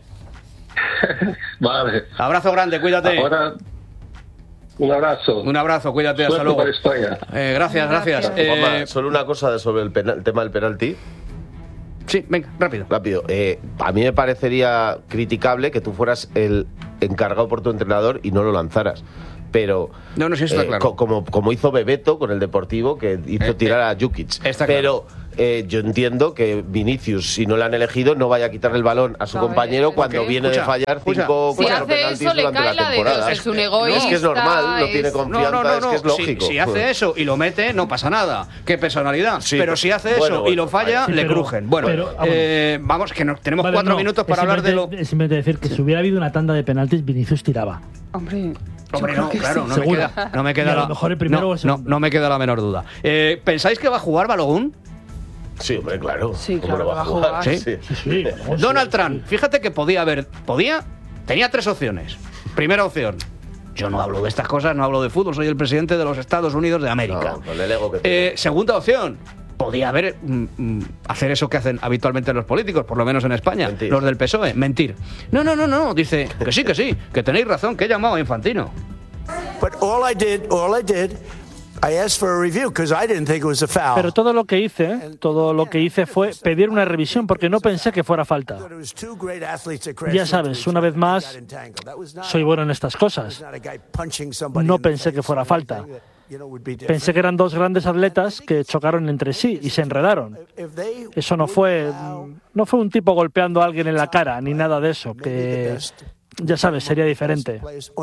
Speaker 21: Vale.
Speaker 2: Abrazo grande, cuídate.
Speaker 21: Ahora... Un abrazo,
Speaker 2: cuídate, hasta luego.
Speaker 21: Para España.
Speaker 2: Gracias.
Speaker 15: Solo una cosa sobre el tema del penalti.
Speaker 2: Sí, venga, rápido.
Speaker 15: A mí me parecería criticable que tú fueras el encargado por tu entrenador y no lo lanzaras. Pero
Speaker 2: no, sí, está claro.
Speaker 15: Como hizo Bebeto con el Deportivo, que hizo tirar a Jukic. Pero yo entiendo que Vinicius, si no le han elegido, no vaya a quitarle el balón a su compañero cuando viene de fallar 5 penaltis durante la temporada.
Speaker 1: Es un egoísta.
Speaker 15: No, es que es normal, no tiene confianza, es que es lógico.
Speaker 2: Si hace eso y lo mete, no pasa nada. Qué personalidad. Sí, pero si hace eso y lo falla, le crujen. Vamos, que tenemos 4 minutos para hablar de lo...
Speaker 9: Es simplemente decir que si hubiera habido una tanda de penaltis, Vinicius tiraba.
Speaker 1: Hombre,
Speaker 2: no, claro, no me queda
Speaker 9: a lo mejor el primero o el segundo.
Speaker 2: No me queda la menor duda. ¿Pensáis que va a jugar Balogun?
Speaker 15: Sí, hombre, claro.
Speaker 1: Sí,
Speaker 15: ¿Cómo
Speaker 1: claro,
Speaker 15: lo va a jugar?
Speaker 9: Sí.
Speaker 2: Donald Trump, fíjate que tenía 3 opciones. Primera opción, yo no hablo de estas cosas, no hablo de fútbol, soy el presidente de los Estados Unidos de América.
Speaker 15: No, con el ego que tiene.
Speaker 2: Segunda opción, podía hacer eso que hacen habitualmente los políticos, por lo menos en España, mentir. Los del PSOE, mentir. No, dice que sí, que tenéis razón, que he llamado a Infantino.
Speaker 9: Pero todo lo que hice fue pedir una revisión porque no pensé que fuera falta. Ya sabes, una vez más, soy bueno en estas cosas. No pensé que fuera falta. Pensé que eran 2 grandes atletas que chocaron entre sí y se enredaron. Eso no fue un tipo golpeando a alguien en la cara, ni nada de eso, que, ya sabes, sería diferente.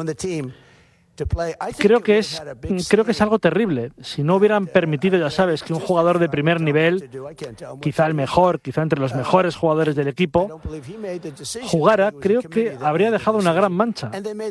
Speaker 9: Creo que es algo terrible. Si no hubieran permitido, ya sabes, que un jugador de primer nivel, quizá el mejor, quizá entre los mejores jugadores del equipo, jugara, creo que habría dejado una gran mancha.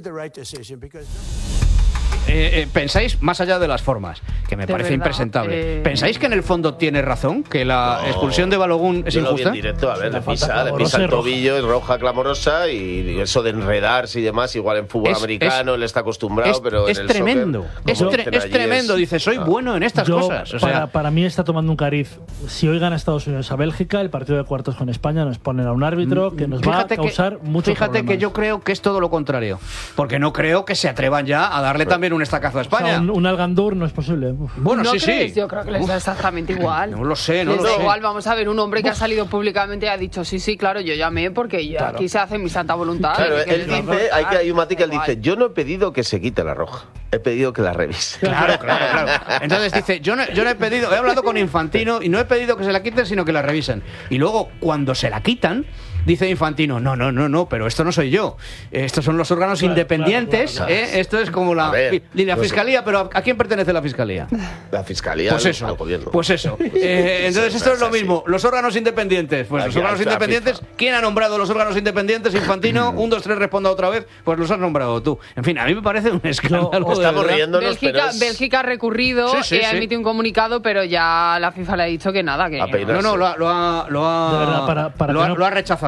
Speaker 2: ¿Pensáis, más allá de las formas, que me parece impresentable, ¿pensáis que en el fondo tiene razón, que la expulsión de Balogun es injusta?
Speaker 15: Directo, a ver, le pisa el tobillo, es roja clamorosa, y eso de enredarse y demás, igual en fútbol americano él está acostumbrado, pero en el
Speaker 2: tremendo,
Speaker 15: soccer,
Speaker 2: es tremendo, dice, soy bueno en estas cosas.
Speaker 9: Para mí está tomando un cariz. Si hoy gana Estados Unidos a Bélgica, el partido de cuartos con España nos ponen a un árbitro que nos va a causar muchos problemas.
Speaker 2: Que yo creo que es todo lo contrario, porque no creo que se atrevan ya a darle también un estacazo a España.
Speaker 9: O sea, un Algandur no es posible.
Speaker 2: Bueno,
Speaker 1: ¿No
Speaker 2: sí,
Speaker 1: crees?
Speaker 2: sí.
Speaker 1: Yo creo que les da exactamente igual.
Speaker 2: No lo sé,
Speaker 1: igual, vamos a ver, un hombre que ha salido públicamente y ha dicho, sí, claro, yo llamé porque aquí se hace mi santa voluntad.
Speaker 15: Claro, él dice, hay un matiz que él dice, yo no he pedido que se quite la roja, he pedido que la revise.
Speaker 2: Claro. Entonces dice, yo no he pedido, he hablado con Infantino y no he pedido que se la quiten, sino que la revisen. Y luego, cuando se la quitan, dice Infantino, no, pero esto no soy yo. Estos son los órganos independientes. Claro. Esto es como la fiscalía, pero ¿a quién pertenece la fiscalía?
Speaker 15: La fiscalía al gobierno.
Speaker 2: Pues eso. Entonces esto es lo mismo. Los órganos independientes. Pues los órganos independientes. ¿Quién ha nombrado los órganos independientes? Infantino. 1, 2, 3, responda otra vez. Pues los has nombrado tú. En fin, a mí me parece un escándalo.
Speaker 15: Estamos riéndonos,
Speaker 1: Bélgica ha recurrido, ha emitido un comunicado, pero ya la FIFA le ha dicho que nada. Que
Speaker 2: lo ha rechazado.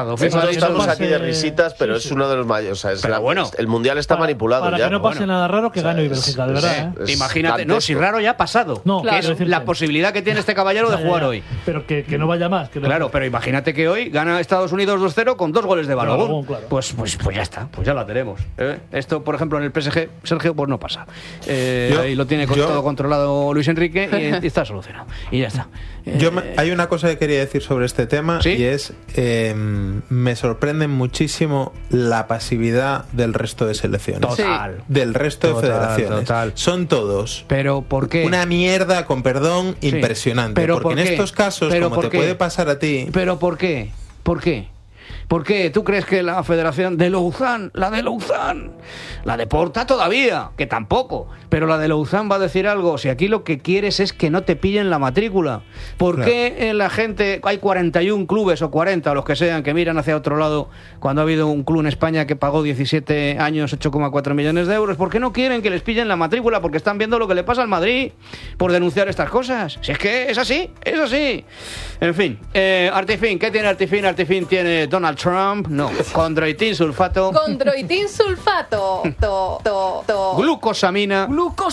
Speaker 2: pasado.
Speaker 15: Estamos aquí de risitas, pero es uno de los mayores. O sea, el mundial está manipulado
Speaker 9: para
Speaker 15: ya.
Speaker 9: Que no pase nada raro, que gane hoy Bélgica, de verdad.
Speaker 2: Imagínate, no, si raro ya ha pasado.
Speaker 9: No,
Speaker 2: que es la posibilidad que tiene este caballero de jugar hoy.
Speaker 9: Pero que no vaya más.
Speaker 2: Claro, pero imagínate que hoy gana Estados Unidos 2-0 con 2 goles de Balogun.
Speaker 9: Claro.
Speaker 2: Pues ya está, pues ya la tenemos. Esto, por ejemplo, en el PSG, Sergio, pues no pasa. Ahí lo tiene todo controlado Luis Enrique y está solucionado. Y ya está.
Speaker 4: Hay una cosa que quería decir sobre este tema, ¿sí? Y es me sorprende muchísimo la pasividad del resto de selecciones.
Speaker 2: Total.
Speaker 4: Sí. Del resto de federaciones.
Speaker 2: Total.
Speaker 4: Son todos.
Speaker 2: ¿Pero por qué?
Speaker 4: Una mierda, con perdón, impresionante.
Speaker 2: ¿Pero
Speaker 4: porque en estos casos, como te puede pasar a ti...
Speaker 2: ¿Pero por qué? ¿Por qué? ¿Por qué? ¿Tú crees que la federación de Lausanne, la de Porta todavía, que tampoco, pero la de Lausanne va a decir algo? Si aquí lo que quieres es que no te pillen la matrícula. ¿Por qué la gente, hay 41 clubes o 40 o los que sean, que miran hacia otro lado cuando ha habido un club en España que pagó 17 años 8,4 millones de euros? ¿Por qué no quieren que les pillen la matrícula? Porque están viendo lo que le pasa al Madrid por denunciar estas cosas. Si es que es así, es así. En fin, Artifin, ¿qué tiene Artifin? Artifin tiene Donald Trump, no, condroitin sulfato.
Speaker 1: Condroitin sulfato.
Speaker 2: Glucosamina.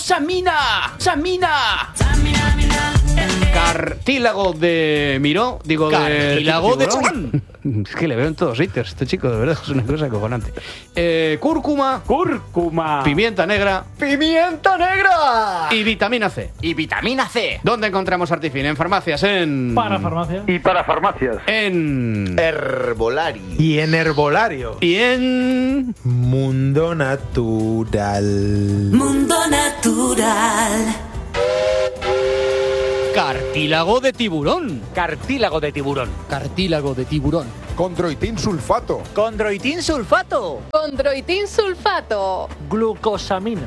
Speaker 1: Samina.
Speaker 2: Cartílago de Miró,
Speaker 10: cartílago de
Speaker 2: tiburón. Es que le veo en todos sitios, este chico, de verdad, es una cosa acojonante. Cúrcuma. Pimienta negra. Y vitamina C. ¿Dónde encontramos Artifin? En farmacias,
Speaker 9: Parafarmacia.
Speaker 7: Y para farmacias.
Speaker 2: En
Speaker 15: Herbolario.
Speaker 4: Y en Herbolario.
Speaker 2: Y en
Speaker 4: Mundo Natural.
Speaker 2: cartílago de tiburón.
Speaker 19: Condroitin sulfato.
Speaker 9: Glucosamina.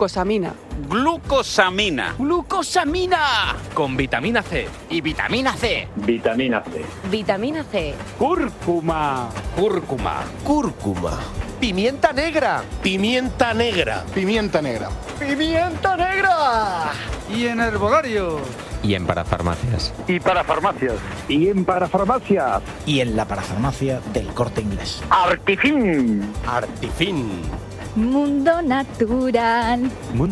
Speaker 10: Con vitamina C.
Speaker 6: Y vitamina C.
Speaker 18: Vitamina C.
Speaker 7: Cúrcuma.
Speaker 15: Pimienta negra.
Speaker 7: Y en herbolario.
Speaker 14: Y en parafarmacias.
Speaker 7: Y para farmacias. Y en parafarmacias.
Speaker 8: Y en la parafarmacia del Corte Inglés.
Speaker 7: Artifin.
Speaker 18: Mundo natural.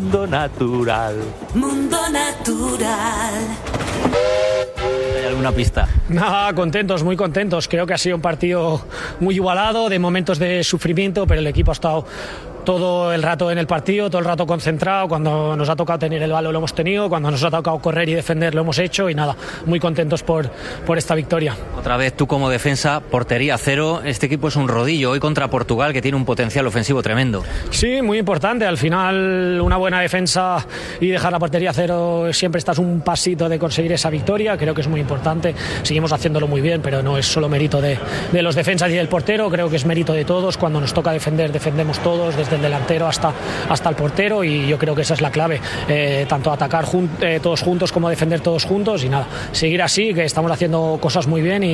Speaker 14: ¿Hay alguna pista?
Speaker 16: Nada, contentos, muy contentos. Creo que ha sido un partido muy igualado, de momentos de sufrimiento, pero el equipo ha estado todo el rato en el partido, todo el rato concentrado. Cuando nos ha tocado tener el balón lo hemos tenido, cuando nos ha tocado correr y defender lo hemos hecho, y nada, muy contentos por esta victoria.
Speaker 14: Otra vez tú como defensa, portería cero. Este equipo es un rodillo hoy contra Portugal, que tiene un potencial ofensivo tremendo.
Speaker 16: Sí, muy importante. Al final, una buena defensa y dejar la portería cero, siempre estás un pasito de conseguir esa victoria. Creo que es muy importante. Seguimos haciéndolo muy bien, pero no es solo mérito de los defensas y del portero. Creo que es mérito de todos. Cuando nos toca defender, defendemos todos, desde el delantero hasta el portero, y yo creo que esa es la clave. Tanto atacar todos juntos como defender todos juntos, y nada, seguir así, que estamos haciendo cosas muy bien,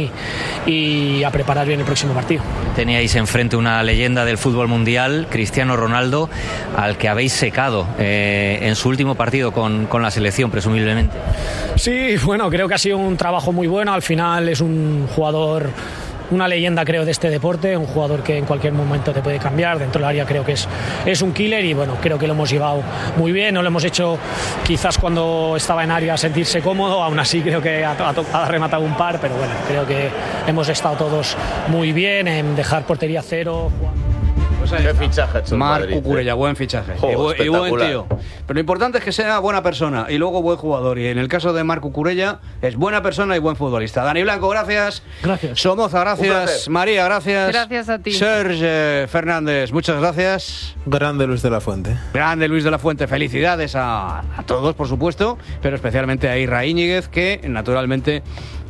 Speaker 16: y a preparar bien el próximo partido.
Speaker 14: Teníais enfrente una leyenda del fútbol mundial, Cristiano Ronaldo, al que habéis secado en su último partido con la selección, presumiblemente.
Speaker 16: Sí, bueno, creo que ha sido un trabajo muy bueno. Al final es un jugador, una leyenda, creo, de este deporte, un jugador que en cualquier momento te puede cambiar. Dentro del área creo que es un killer, y bueno, creo que lo hemos llevado muy bien. No lo hemos hecho quizás cuando estaba en área a sentirse cómodo, aún así creo que ha rematado un par, pero bueno, creo que hemos estado todos muy bien en dejar portería cero.
Speaker 15: Qué fichaje,
Speaker 2: Marc Cucurella, buen fichaje. Y buen tío. Pero lo importante es que sea buena persona y luego buen jugador. Y en el caso de Marc Cucurella, es buena persona y buen futbolista. Dani Blanco, gracias. Somoza, gracias. María, gracias.
Speaker 1: Gracias a ti.
Speaker 2: Serge Fernández, muchas gracias.
Speaker 4: Grande Luis de la Fuente. Felicidades a todos, por supuesto, pero especialmente a Irra Íñiguez, que naturalmente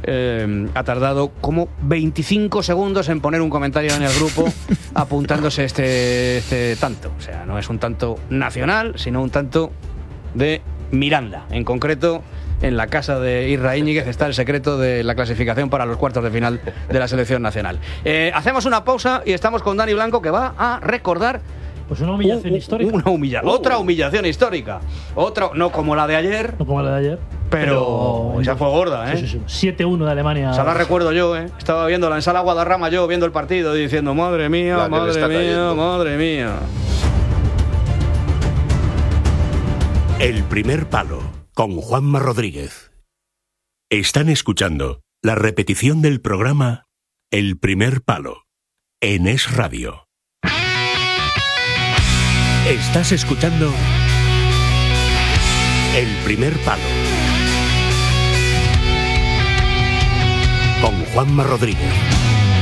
Speaker 4: ha tardado como 25 segundos en poner un comentario en el grupo apuntándose este tanto. O sea, no es un tanto nacional, sino un tanto de Miranda. En concreto, en la casa de Irra Íñiguez está el secreto de la clasificación para los cuartos de final de la selección nacional. Hacemos una pausa y estamos con Dani Blanco, que va a recordar
Speaker 9: pues una humillación histórica.
Speaker 2: Otra humillación histórica. No como la de ayer. Pero esa fue gorda, ¿eh?
Speaker 9: Sí. 7-1 de Alemania.
Speaker 2: Esa la recuerdo yo, ¿eh? Estaba viéndola en Sala Guadarrama, yo viendo el partido, diciendo, madre mía, madre mía.
Speaker 5: El primer palo, con Juanma Rodríguez. Están escuchando la repetición del programa El primer palo, en Es Radio. Estás escuchando El primer palo, con Juanma Rodríguez.